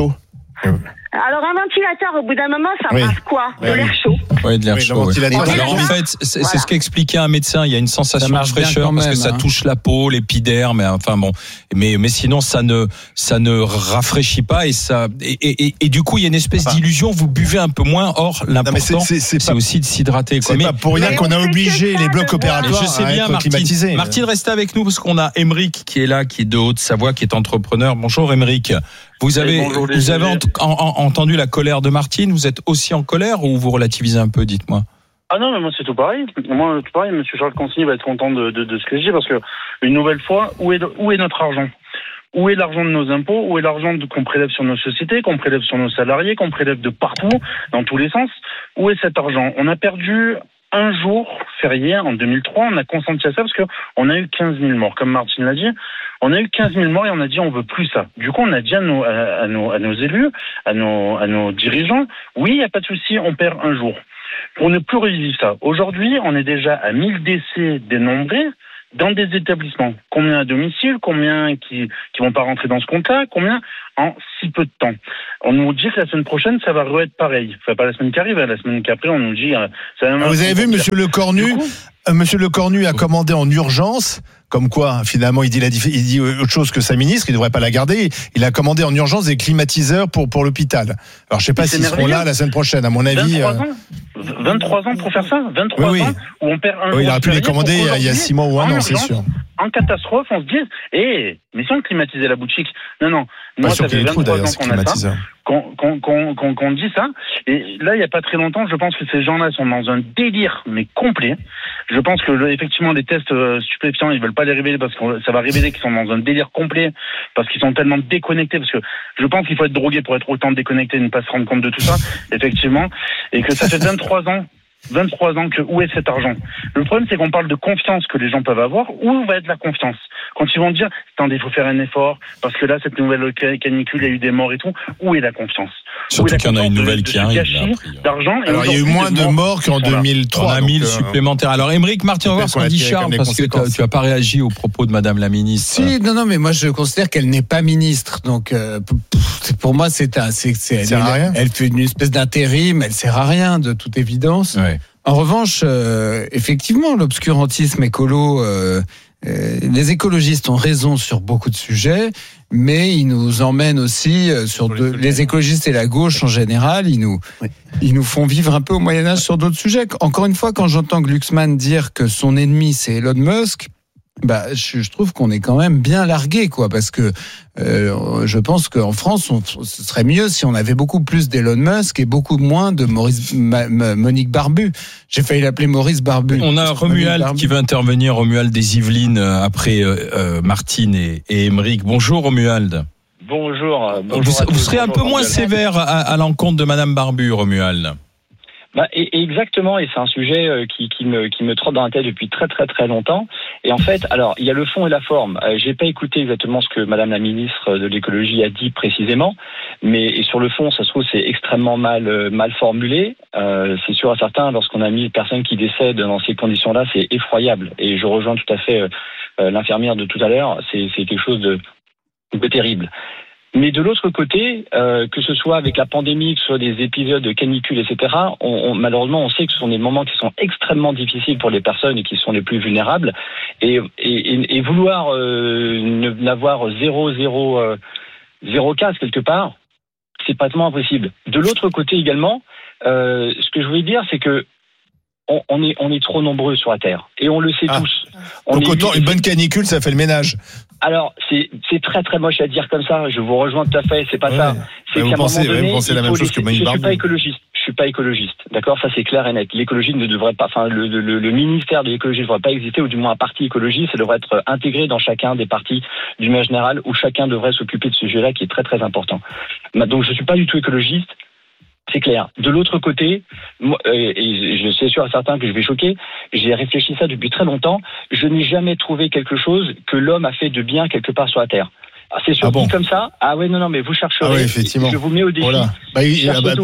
Alors un ventilateur, au bout d'un moment, ça Oui. passe quoi ? De Oui. l'air chaud. Oui, de l'air Oui, chaud. le Ouais. ventilateur. Alors en fait, c'est, Voilà. c'est ce qu'expliquait un médecin. Il y a une sensation de marche bien fraîcheur quand parce que même, ça hein. touche la peau, l'épiderme, mais enfin bon. Mais mais sinon ça ne ça ne rafraîchit pas et ça et et, et, et du coup il y a une espèce Enfin. d'illusion. Vous buvez un peu moins. Or l'important mais c'est- c'est- c'est c'est pas- aussi de s'hydrater. Quoi. C'est Mais pas pour rien mais qu'on a on fait obligé que ça les blocs de voir. opératoires je sais à bien, être Martine. climatisés. Martine, restez avec nous parce qu'on a Émeric qui est là, qui est de Haute-Savoie, qui est entrepreneur. Bonjour Émeric. Vous avez, Oui, bonjour, les vous avez amis. ent- en- en- entendu la colère de Martine. Vous êtes aussi en colère ou vous relativisez un peu, dites-moi. Ah non, mais moi c'est tout pareil. Moi tout pareil, Monsieur Charles Consigny va être content de, de, de ce que je dis parce que une nouvelle fois, où est, où est notre argent ? Où est l'argent de nos impôts ? Où est l'argent de- qu'on prélève sur nos sociétés, qu'on prélève sur nos salariés, qu'on prélève de partout, dans tous les sens ? Où est cet argent ? On a perdu un jour férié en deux mille trois, on a consenti à ça parce que on a eu quinze mille morts, comme Martine l'a dit. On a eu quinze mille morts et on a dit on veut plus ça. Du coup, on a dit à nos, à, à nos, à nos élus, à nos, à nos dirigeants, oui, il n'y a pas de souci, on perd un jour. Pour ne plus revivre ça. Aujourd'hui, on est déjà à mille décès dénombrés dans des établissements. Combien à domicile, combien qui qui vont pas rentrer dans ce compte-là, combien en si peu de temps. On nous dit que la semaine prochaine, ça va re-être pareil. Enfin, pas la semaine qui arrive, la semaine qu'après, on nous dit... Euh, ça va Vous avez vu, Monsieur Le Cornu, euh, Monsieur Le Cornu a commandé en urgence, comme quoi finalement il dit, la, dif- il dit autre chose que sa ministre, il ne devrait pas la garder. Il a commandé en urgence des climatiseurs pour pour l'hôpital. Alors je sais pas Mais c'est s'ils seront merveilleux. là la semaine prochaine. À mon avis. vingt-trois euh, ans, vingt-trois ans pour faire ça, vingt-trois Oui, oui. ans où on perd un Oui, il jour aurait pu les férié pour commander il y a- il y a qu'aujourd'hui, six mois ou un en an, c'est urgence, sûr. En catastrophe, on se dit, eh, mais si on climatisait la boutique, non, non, Pas moi sûr ça qu'il y fait ait trop, vingt-trois d'ailleurs, ans ces qu'on a ça, climatiseurs. qu'on qu'on qu'on qu'on qu'on dit ça, et là il y a pas très longtemps, je pense que ces gens-là sont dans un délire mais complet. Je pense que le- effectivement les tests euh, stupéfiants, ils veulent pas les révéler parce que ça va révéler qu'ils sont dans un délire complet parce qu'ils sont tellement déconnectés, parce que je pense qu'il faut être drogué pour être autant déconnecté et ne pas se rendre compte de tout ça, effectivement, et que ça fait vingt-trois ans. vingt-trois ans que où est cet argent ? Le problème, c'est qu'on parle de confiance que les gens peuvent avoir. Où va être la confiance ? Quand ils vont dire, attendez, il faut faire un effort, parce que là, cette nouvelle canicule, il y a eu des morts et tout. Où est la confiance ? Surtout qu'il y en a une nouvelle qui arrive. D'argent. Alors il y a eu moins de morts qu'en deux mille trois. On a donc, mille euh, supplémentaires. Alors, Émeric, Martin, on va voir ce qu'on qu'on a dit tiré Charles, comme les parce que conséquences. tu n'as pas réagi aux propos de Madame la ministre. Si, non, non, mais moi je considère qu'elle n'est pas ministre. Donc euh, p- p- pour moi, c'est un, c'est, c'est, elle, sert à rien. elle fait une espèce d'intérim. Elle sert à rien, de toute évidence. Ouais. En revanche, euh, effectivement, l'obscurantisme écolo, euh, euh, les écologistes ont raison sur beaucoup de sujets, mais ils nous emmènent aussi euh, sur de, les écologistes et la gauche en général, ils nous, ils nous font vivre un peu au Moyen Âge sur d'autres sujets. Encore une fois, quand j'entends Glucksmann dire que son ennemi c'est Elon Musk, bah, je, je trouve qu'on est quand même bien largué, quoi, parce que euh, je pense qu'en France, on, ce serait mieux si on avait beaucoup plus d'Elon Musk et beaucoup moins de Maurice, Ma- Ma- Monique Barbu. J'ai failli l'appeler Maurice Barbu. On a Romuald qui veut intervenir, Romuald des Yvelines, euh, après euh, euh, Martine et, et Émeric. Bonjour Romuald. Bonjour. euh, bonjour Vous, à vous tous, serez un bonjour, peu moins Jean-Michel. sévère à, à l'encontre de Madame Barbu, Romuald. Bah, et, et exactement, et c'est un sujet euh, qui, qui, me, qui me trotte dans la tête depuis très très très longtemps. Et en fait, alors, il y a le fond et la forme. Euh, j'ai pas écouté exactement ce que Madame la ministre de l'écologie a dit précisément, mais et sur le fond, ça se trouve, c'est extrêmement mal euh, mal formulé. Euh, c'est sûr à certains, lorsqu'on a mille personnes qui décèdent dans ces conditions-là, c'est effroyable. Et je rejoins tout à fait euh, l'infirmière de tout à l'heure, c'est, c'est quelque chose de, de terrible. Mais de l'autre côté, euh, que ce soit avec la pandémie, que ce soit des épisodes de canicule, et cetera, on, on, malheureusement, on sait que ce sont des moments qui sont extrêmement difficiles pour les personnes et qui sont les plus vulnérables. Et, et, et vouloir euh, ne, n'avoir zéro, zéro, euh, zéro casse quelque part, c'est pratiquement impossible. De l'autre côté également, euh, ce que je voulais dire, c'est que on, on est, on est trop nombreux sur la Terre. Et on le sait Ah. tous. On Donc est autant une bonne canicule, ça fait le ménage. Alors, c'est, c'est très très moche à dire comme ça. Je vous rejoins tout à fait. C'est pas Ouais. ça. C'est Bah, qu'à vous un pensez- moment ouais, donné, vous pensez la il même faut chose que laisser- Monique Je suis Barbu. pas écologiste. Je suis pas écologiste. D'accord, ça c'est clair et net. L'écologie ne devrait pas, enfin le, le, le ministère de l'écologie ne devrait pas exister, ou du moins un parti écologie, ça devrait être intégré dans chacun des partis du manière générale, où chacun devrait s'occuper de ce sujet-là qui est très très important. Donc je suis pas du tout écologiste. C'est clair. De l'autre côté, moi, euh, et je suis sûr à certains que je vais choquer, j'ai réfléchi ça depuis très longtemps, je n'ai jamais trouvé quelque chose que l'homme a fait de bien quelque part sur la Terre. Ah, c'est sûr, Ah bon dit comme ça. Ah ouais, non, non, mais vous chercherez. Ah ouais, effectivement. Je vous mets au défi. Voilà. Bah, il- Cherchez ah bah, tout.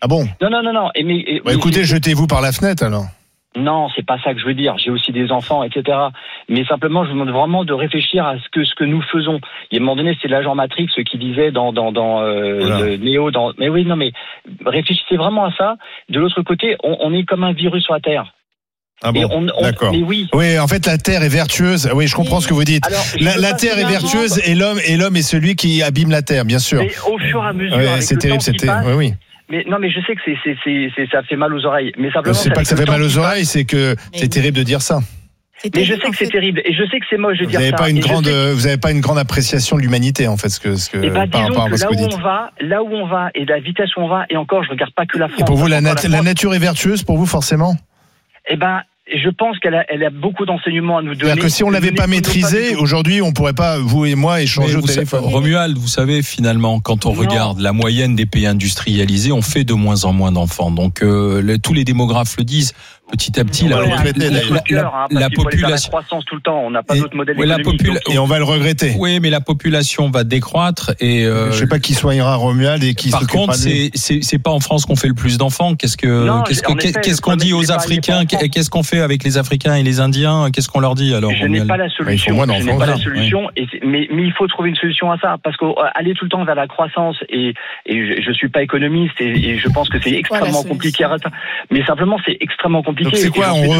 Ah bon? Non, non, non, non. Et mais, et, bah, écoutez, jetez-vous par la fenêtre alors. Non, c'est pas ça que je veux dire. J'ai aussi des enfants, et cetera. Mais simplement, je vous demande vraiment de réfléchir à ce que ce que nous faisons. Il y a un moment donné, c'est l'agent Matrix qui disait dans dans dans euh, voilà. le Néo. Dans... Mais oui, non, mais réfléchissez vraiment à ça. De l'autre côté, on, on est comme un virus sur la Terre. Ah bon, on, on, d'accord. Mais oui. oui, en fait, la Terre est vertueuse. Oui, je comprends ce que vous dites. Alors, la la Terre est vertueuse et l'homme et l'homme est celui qui abîme la Terre, bien sûr. Mais au fur et à mesure, ouais, avec c'est le terrible, temps qui c'était. passe, oui, oui. Mais non, mais je sais que c'est, c'est, c'est, c'est, ça fait mal aux oreilles. Mais simplement, c'est pas que ça fait mal aux oreilles, c'est que mais c'est terrible de dire ça. Mais je sais que c'est terrible et je sais que c'est moche de dire ça. Vous n'avez pas une grande, que... vous avez pas une grande appréciation de l'humanité en fait, ce que, ce que et bah, par rapport à ce que vous dites. Là où on va, là où on va et la vitesse où on va, et encore, je regarde pas que la France. Et pour vous, la, nat- la, la nature est vertueuse pour vous forcément? Eh ben. Je pense qu'elle a, elle a beaucoup d'enseignements à nous donner. C'est-à-dire que si on l'avait pas maîtrisé, aujourd'hui, on pourrait pas, vous et moi, échanger au téléphone. Romuald, vous savez, finalement, quand on non. regarde la moyenne des pays industrialisés, on fait de moins en moins d'enfants. Donc, euh, le, tous les démographes le disent. Petit à petit, ouais, la, la, la, la, la, la population, la croissance tout le temps, on n'a pas d'autre modèle ouais, économique. Popula- et on va le regretter. Oui, mais la population va décroître et euh, je sais pas qui soignera Romuald et qui. Par contre, c'est c'est c'est pas en France qu'on fait le plus d'enfants. Qu'est-ce que non, qu'est-ce que effet, qu'est-ce qu'on dit aux Africains? Qu'est-ce qu'on fait avec les Africains et les Indiens? Qu'est-ce qu'on leur dit alors? Je n'ai pas la solution. Ouais, je n'ai pas la solution. Et mais mais il faut trouver une solution à ça parce qu'aller tout le temps vers la croissance et et je, je suis pas économiste et, et je pense que c'est extrêmement voilà, compliqué à. Mais simplement, c'est extrêmement compliqué. Donc c'est quoi? On